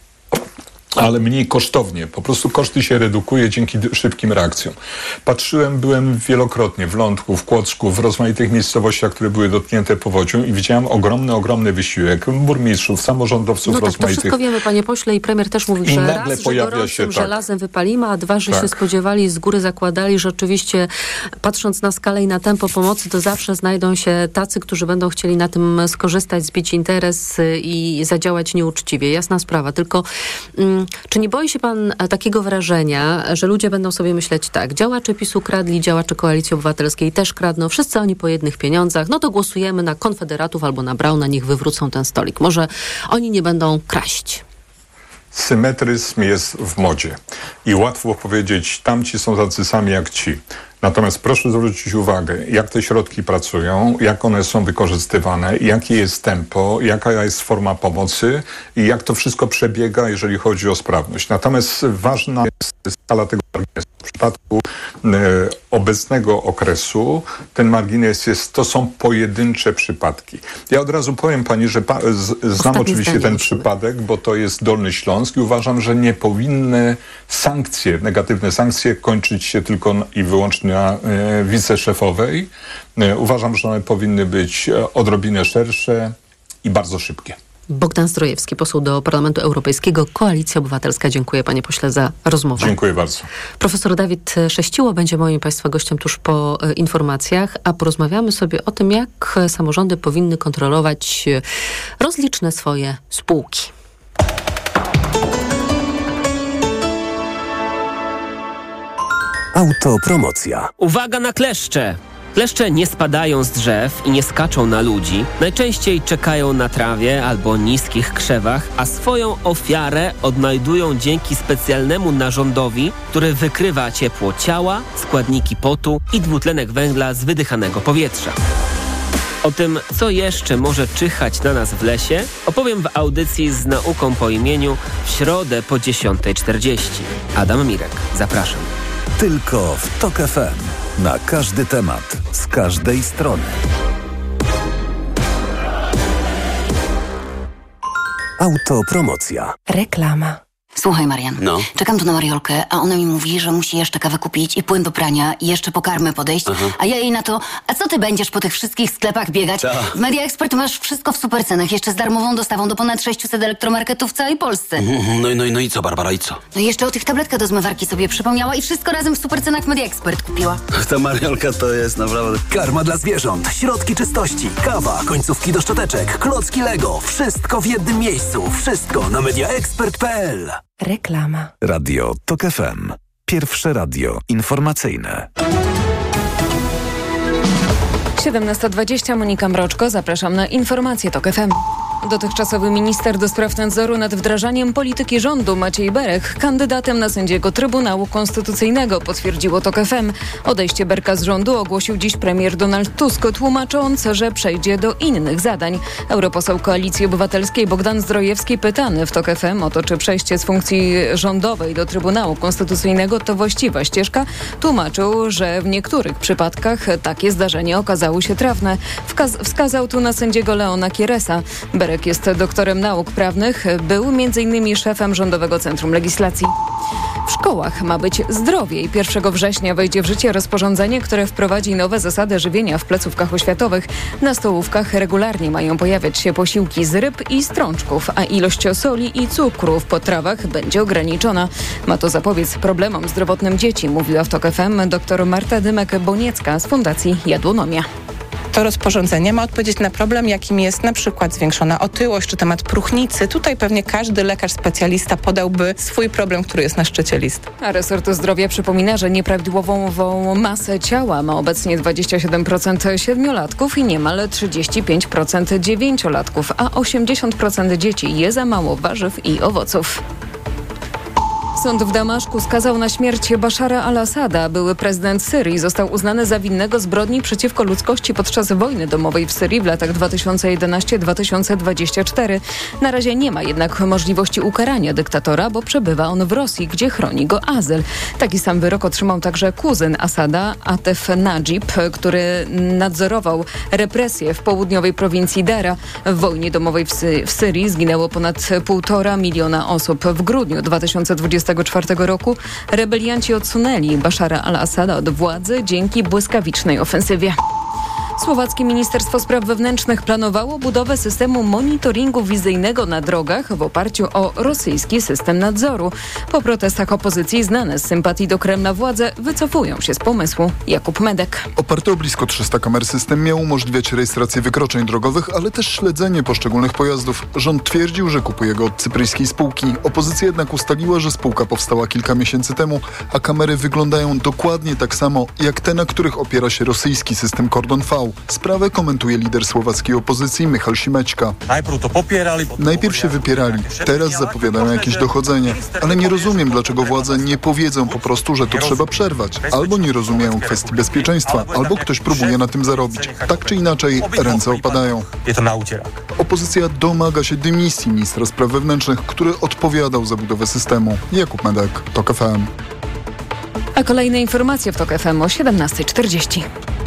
Speaker 20: ale mniej kosztownie. Po prostu koszty się redukuje dzięki szybkim reakcjom. Patrzyłem, byłem wielokrotnie w Lądku, w Kłodzku, w rozmaitych miejscowościach, które były dotknięte powodzią i widziałem ogromny, ogromny wysiłek burmistrzów, samorządowców
Speaker 12: no tak,
Speaker 20: rozmaitych.
Speaker 12: To wszystko wiemy, panie pośle, i premier też mówił,
Speaker 20: I
Speaker 12: że
Speaker 20: nagle
Speaker 12: raz,
Speaker 20: pojawia
Speaker 12: że gorącym
Speaker 20: się, tak.
Speaker 12: żelazem wypalimy, a dwa, że
Speaker 20: tak.
Speaker 12: się spodziewali, z góry zakładali, że oczywiście patrząc na skalę i na tempo pomocy, to zawsze znajdą się tacy, którzy będą chcieli na tym skorzystać, zbić interes i zadziałać nieuczciwie. Jasna sprawa. Tylko mm, czy nie boi się pan takiego wrażenia, że ludzie będą sobie myśleć tak, działacze PiSu kradli, działacze Koalicji Obywatelskiej też kradną, wszyscy oni po jednych pieniądzach, no to głosujemy na Konfederatów albo na Brauna, niech wywrócą ten stolik. Może oni nie będą kraść.
Speaker 20: Symetryzm jest w modzie i łatwo powiedzieć, tamci są tacy sami jak ci. Natomiast proszę zwrócić uwagę, jak te środki pracują, jak one są wykorzystywane, jakie jest tempo, jaka jest forma pomocy i jak to wszystko przebiega, jeżeli chodzi o sprawność. Natomiast ważna jest skala tego marginesu. W przypadku e, obecnego okresu ten margines jest, to są pojedyncze przypadki. Ja od razu powiem pani, że pa, z, znam Ostatnie oczywiście ten musimy. przypadek, bo to jest Dolny Śląsk i uważam, że nie powinny sankcje, negatywne sankcje kończyć się tylko i wyłącznie na e, wiceszefowej. E, uważam, że one powinny być odrobinę szersze i bardzo szybkie.
Speaker 12: Bogdan Zdrojewski, poseł do Parlamentu Europejskiego, Koalicja Obywatelska. Dziękuję, panie pośle, za rozmowę.
Speaker 20: Dziękuję bardzo.
Speaker 12: Profesor Dawid Sześciło będzie moim państwa gościem tuż po e, informacjach, a porozmawiamy sobie o tym, jak samorządy powinny kontrolować rozliczne swoje spółki.
Speaker 6: Autopromocja.
Speaker 21: Uwaga na kleszcze! Kleszcze nie spadają z drzew i nie skaczą na ludzi. Najczęściej czekają na trawie albo niskich krzewach, a swoją ofiarę odnajdują dzięki specjalnemu narządowi, który wykrywa ciepło ciała, składniki potu i dwutlenek węgla z wydychanego powietrza. O tym, co jeszcze może czyhać na nas w lesie, opowiem w audycji z nauką po imieniu w środę po dziesiątej czterdzieści. Adam Mirek, zapraszam.
Speaker 6: Tylko w TOK F M. Na każdy temat, z każdej strony. Autopromocja.
Speaker 22: Reklama. Słuchaj, Marian, no. Czekam tu na Mariolkę, a ona mi mówi, że musi jeszcze kawę kupić i płyn do prania i jeszcze po karmę podejść, Aha. a ja jej na to, a co ty będziesz po tych wszystkich sklepach biegać? Ta. W Media Expert masz wszystko w supercenach, jeszcze z darmową dostawą do ponad sześciuset elektromarketów w całej Polsce.
Speaker 23: Mm, no, no, no i co, Barbara, i co?
Speaker 22: No i jeszcze o tych tabletkach do zmywarki sobie przypomniała i wszystko razem w supercenach w Media Expert kupiła.
Speaker 23: Ta Mariolka to jest naprawdę...
Speaker 5: Karma dla zwierząt, środki czystości, kawa, końcówki do szczoteczek, klocki Lego. Wszystko w jednym miejscu. Wszystko na media expert kropka p l.
Speaker 22: Reklama.
Speaker 6: Radio TOK F M. Pierwsze radio informacyjne.
Speaker 7: siedemnasta dwadzieścia, Monika Mroczko. Zapraszam na informacje TOK F M. Dotychczasowy minister do spraw nadzoru nad wdrażaniem polityki rządu Maciej Berek kandydatem na sędziego Trybunału Konstytucyjnego, potwierdziło TOK F M. Odejście Berka z rządu ogłosił dziś premier Donald Tusk, tłumacząc, że przejdzie do innych zadań. Europoseł Koalicji Obywatelskiej Bogdan Zdrojewski, pytany w TOK F M o to, czy przejście z funkcji rządowej do Trybunału Konstytucyjnego to właściwa ścieżka, tłumaczył, że w niektórych przypadkach takie zdarzenie okazało się trafne. Wkaz- wskazał tu na sędziego Leona Kieresa. Berek jest doktorem nauk prawnych, był między innymi szefem Rządowego Centrum Legislacji. W szkołach ma być zdrowiej. pierwszego września wejdzie w życie rozporządzenie, które wprowadzi nowe zasady żywienia w placówkach oświatowych. Na stołówkach regularnie mają pojawiać się posiłki z ryb i strączków, a ilość soli i cukru w potrawach będzie ograniczona. Ma to zapobiec problemom zdrowotnym dzieci, mówiła w TOK F M dr Marta Dymek-Boniecka z Fundacji Jadłonomia.
Speaker 24: To rozporządzenie ma odpowiedzieć na problem, jakim jest na przykład zwiększona otyłość czy temat próchnicy. Tutaj pewnie każdy lekarz specjalista podałby swój problem, który jest na szczycie listy.
Speaker 7: A resort zdrowia przypomina, że nieprawidłową masę ciała ma obecnie dwadzieścia siedem procent siedmiolatków i niemal trzydzieści pięć procent dziewięciolatków, a osiemdziesiąt procent dzieci je za mało warzyw i owoców. Sąd w Damaszku skazał na śmierć Baszara al-Assada. Były prezydent Syrii został uznany za winnego zbrodni przeciwko ludzkości podczas wojny domowej w Syrii w latach dwa tysiące jedenaście do dwa tysiące dwudziestego czwartego. Na razie nie ma jednak możliwości ukarania dyktatora, bo przebywa on w Rosji, gdzie chroni go azyl. Taki sam wyrok otrzymał także kuzyn Asada, Atef Najib, który nadzorował represje w południowej prowincji Dera. W wojnie domowej w, Sy- w Syrii zginęło ponad półtora miliona osób. W grudniu dwa tysiące dwudziestego czwartego roku rebelianci odsunęli Baszara al-Assada od władzy dzięki błyskawicznej ofensywie. Słowackie Ministerstwo Spraw Wewnętrznych planowało budowę systemu monitoringu wizyjnego na drogach w oparciu o rosyjski system nadzoru. Po protestach opozycji znane z sympatii do Kremla władze wycofują się z pomysłu. Jakub Medek.
Speaker 25: Oparty o blisko trzysta kamer system miał umożliwiać rejestrację wykroczeń drogowych, ale też śledzenie poszczególnych pojazdów. Rząd twierdził, że kupuje go od cypryjskiej spółki. Opozycja jednak ustaliła, że spółka powstała kilka miesięcy temu, a kamery wyglądają dokładnie tak samo jak te, na których opiera się rosyjski system Cordon V. V. Sprawę komentuje lider słowackiej opozycji Michal Simećka. Najpierw się wypierali, teraz zapowiadają jakieś dochodzenie. Ale nie rozumiem, dlaczego władze nie powiedzą po prostu, że to trzeba przerwać. Albo nie rozumieją kwestii bezpieczeństwa, albo ktoś próbuje na tym zarobić. Tak czy inaczej, ręce opadają. Opozycja domaga się dymisji ministra spraw wewnętrznych, który odpowiadał za budowę systemu. Jakub Medek, TOK F M.
Speaker 7: A kolejne informacje w TOK F M o siedemnasta czterdzieści.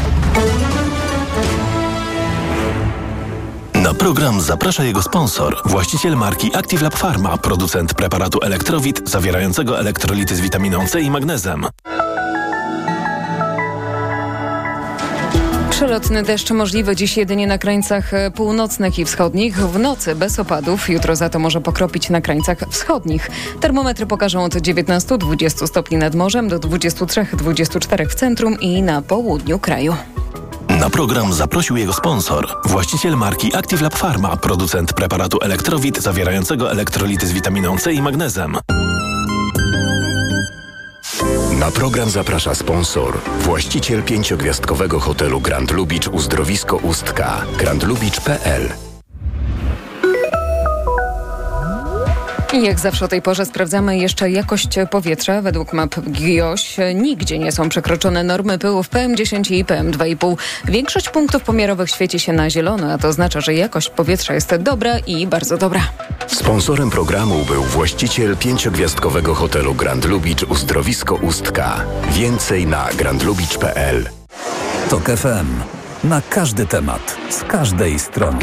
Speaker 1: Na program zaprasza jego sponsor, właściciel marki Active Lab Pharma, producent preparatu Elektrowit zawierającego elektrolity z witaminą C i magnezem.
Speaker 7: Przelotny deszcz możliwy dziś jedynie na krańcach północnych i wschodnich. W nocy bez opadów. Jutro za to może pokropić na krańcach wschodnich. Termometry pokażą od dziewiętnastu do dwudziestu stopni nad morzem, do dwudziestu trzech do dwudziestu czterech w centrum i na południu kraju.
Speaker 1: Na program zaprosił jego sponsor, właściciel marki Active Lab Pharma, producent preparatu Elektrowit zawierającego elektrolity z witaminą C i magnezem.
Speaker 2: Na program zaprasza sponsor, właściciel pięciogwiazdkowego hotelu Grand Lubicz Uzdrowisko Ustka, grand lubicz kropka p l.
Speaker 7: I jak zawsze o tej porze sprawdzamy jeszcze jakość powietrza. Według map GIOŚ nigdzie nie są przekroczone normy pyłów P M dziesięć i P M dwa i pół. Większość punktów pomiarowych świeci się na zielono, a to oznacza, że jakość powietrza jest dobra i bardzo dobra.
Speaker 2: Sponsorem programu był właściciel pięciogwiazdkowego hotelu Grand Lubicz Uzdrowisko Ustka. Więcej na grand lubicz kropka p l.
Speaker 6: TOK F M. Na każdy temat, z każdej strony.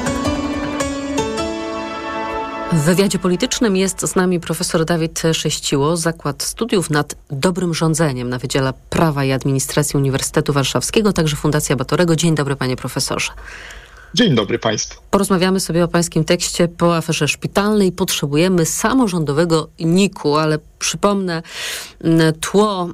Speaker 12: W wywiadzie politycznym jest z nami profesor Dawid Sześciło, Zakład Studiów nad Dobrym Rządzeniem na Wydziale Prawa i Administracji Uniwersytetu Warszawskiego, także Fundacja Batorego. Dzień dobry, panie profesorze.
Speaker 3: Dzień dobry państwu.
Speaker 12: Porozmawiamy sobie o pańskim tekście po aferze szpitalnej. Potrzebujemy samorządowego N I K-u, ale przypomnę tło,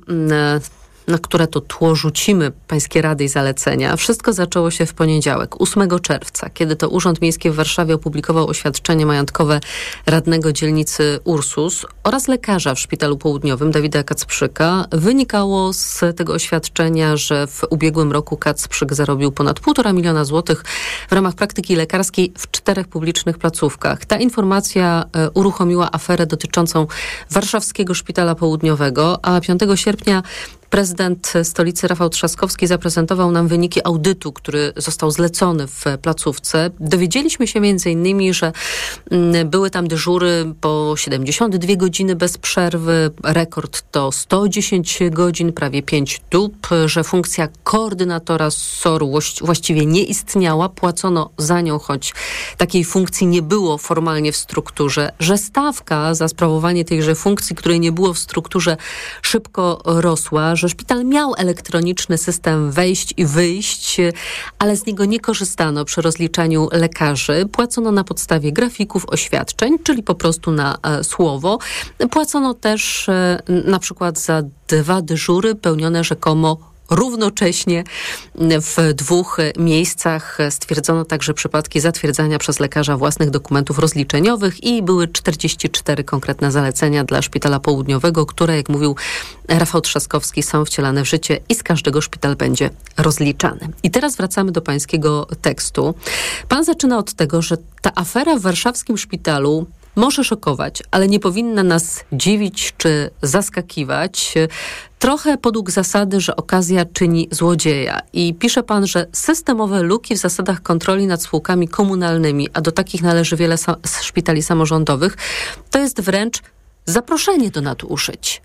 Speaker 12: na które to tło rzucimy pańskie rady i zalecenia. Wszystko zaczęło się w poniedziałek, ósmego czerwca, kiedy to Urząd Miejski w Warszawie opublikował oświadczenie majątkowe radnego dzielnicy Ursus oraz lekarza w Szpitalu Południowym Dawida Kacprzyka. Wynikało z tego oświadczenia, że w ubiegłym roku Kacprzyk zarobił ponad półtora miliona złotych w ramach praktyki lekarskiej w czterech publicznych placówkach. Ta informacja uruchomiła aferę dotyczącą Warszawskiego Szpitala Południowego, a piątego sierpnia prezydent stolicy Rafał Trzaskowski zaprezentował nam wyniki audytu, który został zlecony w placówce. Dowiedzieliśmy się między innymi, że były tam dyżury po siedemdziesiąt dwie godziny bez przerwy. Rekord to sto dziesięć godzin, prawie pięć dób, że funkcja koordynatora S O R-u właściwie nie istniała. Płacono za nią, choć takiej funkcji nie było formalnie w strukturze, że stawka za sprawowanie tejże funkcji, której nie było w strukturze, szybko rosła, że szpital miał elektroniczny system wejść i wyjść, ale z niego nie korzystano przy rozliczaniu lekarzy. Płacono na podstawie grafików oświadczeń, czyli po prostu na e, słowo. Płacono też e, na przykład za dwa dyżury pełnione rzekomo równocześnie w dwóch miejscach. Stwierdzono także przypadki zatwierdzania przez lekarza własnych dokumentów rozliczeniowych i były czterdzieści cztery konkretne zalecenia dla Szpitala Południowego, które, jak mówił Rafał Trzaskowski, są wcielane w życie i z każdego szpital będzie rozliczany. I teraz wracamy do pańskiego tekstu. Pan zaczyna od tego, że ta afera w warszawskim szpitalu może szokować, ale nie powinna nas dziwić czy zaskakiwać. Trochę podług zasady, że okazja czyni złodzieja. I pisze pan, że systemowe luki w zasadach kontroli nad spółkami komunalnymi, a do takich należy wiele sa- szpitali samorządowych, to jest wręcz zaproszenie do nadużyć.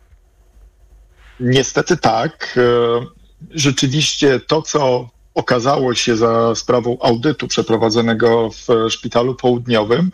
Speaker 3: Niestety tak. Rzeczywiście to, co okazało się za sprawą audytu przeprowadzonego w Szpitalu Południowym,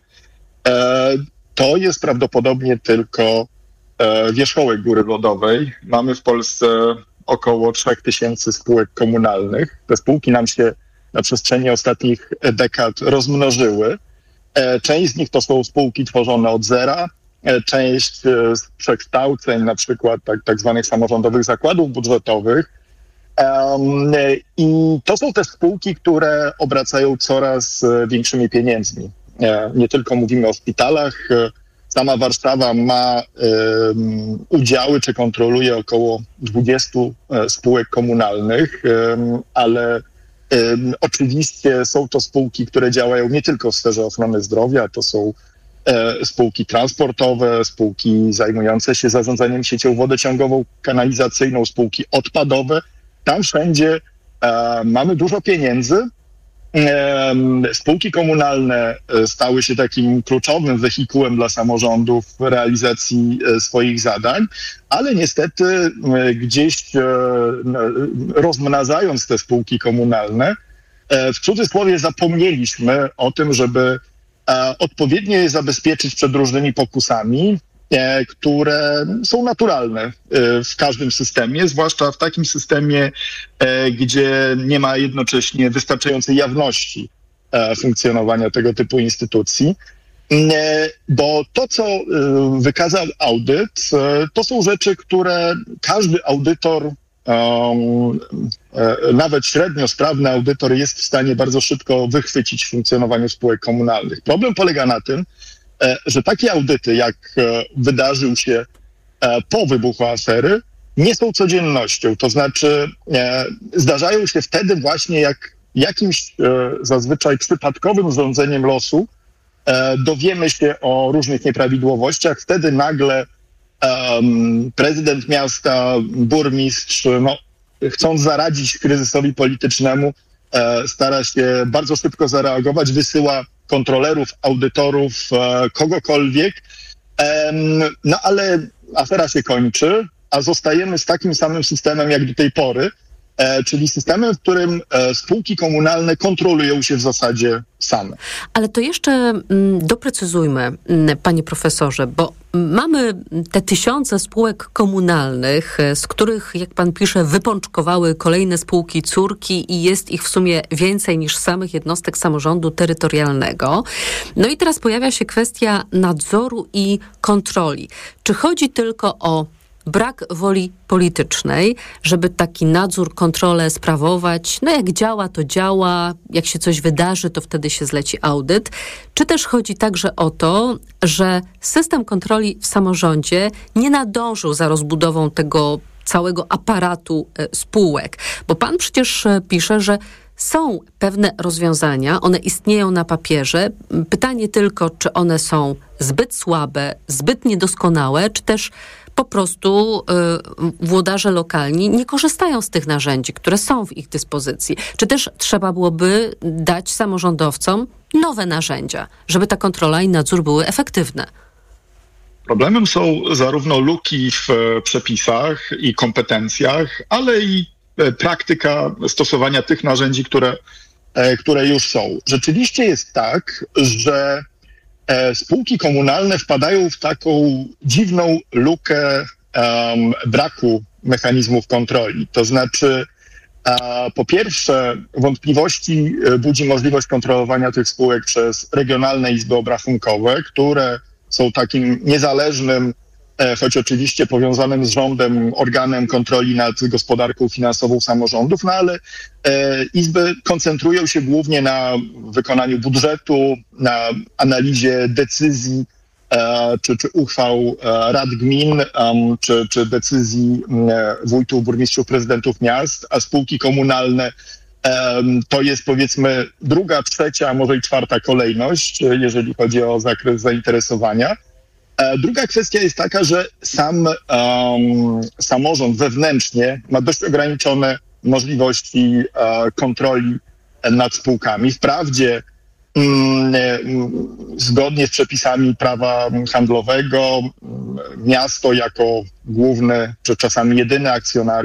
Speaker 3: to jest prawdopodobnie tylko wierzchołek góry lodowej. Mamy w Polsce około trzech tysięcy spółek komunalnych. Te spółki nam się na przestrzeni ostatnich dekad rozmnożyły. Część z nich to są spółki tworzone od zera, część z przekształceń, na przykład tak, tak zwanych samorządowych zakładów budżetowych. Um, I to są też spółki, które obracają coraz większymi pieniędzmi. Nie tylko mówimy o szpitalach. Sama Warszawa ma um, udziały, czy kontroluje około dwudziestu spółek komunalnych, um, ale Oczywiście są to spółki, które działają nie tylko w sferze ochrony zdrowia, to są spółki transportowe, spółki zajmujące się zarządzaniem siecią wodociągową, kanalizacyjną, spółki odpadowe. Tam wszędzie e, mamy dużo pieniędzy. E, spółki komunalne stały się takim kluczowym wehikułem dla samorządów w realizacji e, swoich zadań, ale niestety e, gdzieś e, rozmnażając te spółki komunalne, e, w cudzysłowie zapomnieliśmy o tym, żeby e, odpowiednio je zabezpieczyć przed różnymi pokusami, które są naturalne w każdym systemie, zwłaszcza w takim systemie, gdzie nie ma jednocześnie wystarczającej jawności funkcjonowania tego typu instytucji. Bo to, co wykazał audyt, to są rzeczy, które każdy audytor, nawet średnio sprawny audytor jest w stanie bardzo szybko wychwycić w funkcjonowaniu spółek komunalnych. Problem polega na tym, że takie audyty, jak wydarzył się po wybuchu afery, nie są codziennością. To znaczy zdarzają się wtedy właśnie, jak jakimś zazwyczaj przypadkowym zrządzeniem losu dowiemy się o różnych nieprawidłowościach. Wtedy nagle um, prezydent miasta, burmistrz, no, chcąc zaradzić kryzysowi politycznemu, stara się bardzo szybko zareagować, wysyła kontrolerów, audytorów, kogokolwiek, no ale afera się kończy, a zostajemy z takim samym systemem jak do tej pory, czyli systemem, w którym spółki komunalne kontrolują się w zasadzie same.
Speaker 12: Ale to jeszcze doprecyzujmy, panie profesorze, bo mamy te tysiące spółek komunalnych, z których, jak pan pisze, wypączkowały kolejne spółki córki i jest ich w sumie więcej niż samych jednostek samorządu terytorialnego. No i teraz pojawia się kwestia nadzoru i kontroli. Czy chodzi tylko o brak woli politycznej, żeby taki nadzór, kontrolę sprawować? No jak działa, to działa. Jak się coś wydarzy, to wtedy się zleci audyt. Czy też chodzi także o to, że system kontroli w samorządzie nie nadążył za rozbudową tego całego aparatu spółek? Bo pan przecież pisze, że są pewne rozwiązania, one istnieją na papierze. Pytanie tylko, czy one są zbyt słabe, zbyt niedoskonałe, czy też po prostu y, włodarze lokalni nie korzystają z tych narzędzi, które są w ich dyspozycji. Czy też trzeba byłoby dać samorządowcom nowe narzędzia, żeby ta kontrola i nadzór były efektywne?
Speaker 3: Problemem są zarówno luki w przepisach i kompetencjach, ale i praktyka stosowania tych narzędzi, które, które już są. Rzeczywiście jest tak, że spółki komunalne wpadają w taką dziwną lukę um, braku mechanizmów kontroli. To znaczy, uh, po pierwsze, wątpliwości budzi możliwość kontrolowania tych spółek przez regionalne izby obrachunkowe, które są takim niezależnym, e, choć oczywiście powiązanym z rządem, organem kontroli nad gospodarką finansową samorządów, no ale e, izby koncentrują się głównie na wykonaniu budżetu, na analizie decyzji e, czy, czy uchwał e, rad gmin, um, czy, czy decyzji e, wójtów, burmistrzów, prezydentów miast, a spółki komunalne e, to jest powiedzmy druga, trzecia, może i czwarta kolejność, jeżeli chodzi o zakres zainteresowania. Druga kwestia jest taka, że sam um, samorząd wewnętrznie ma dość ograniczone możliwości uh, kontroli nad spółkami. Wprawdzie um, zgodnie z przepisami prawa handlowego miasto jako główny, czy czasami jedyny akcjonariusz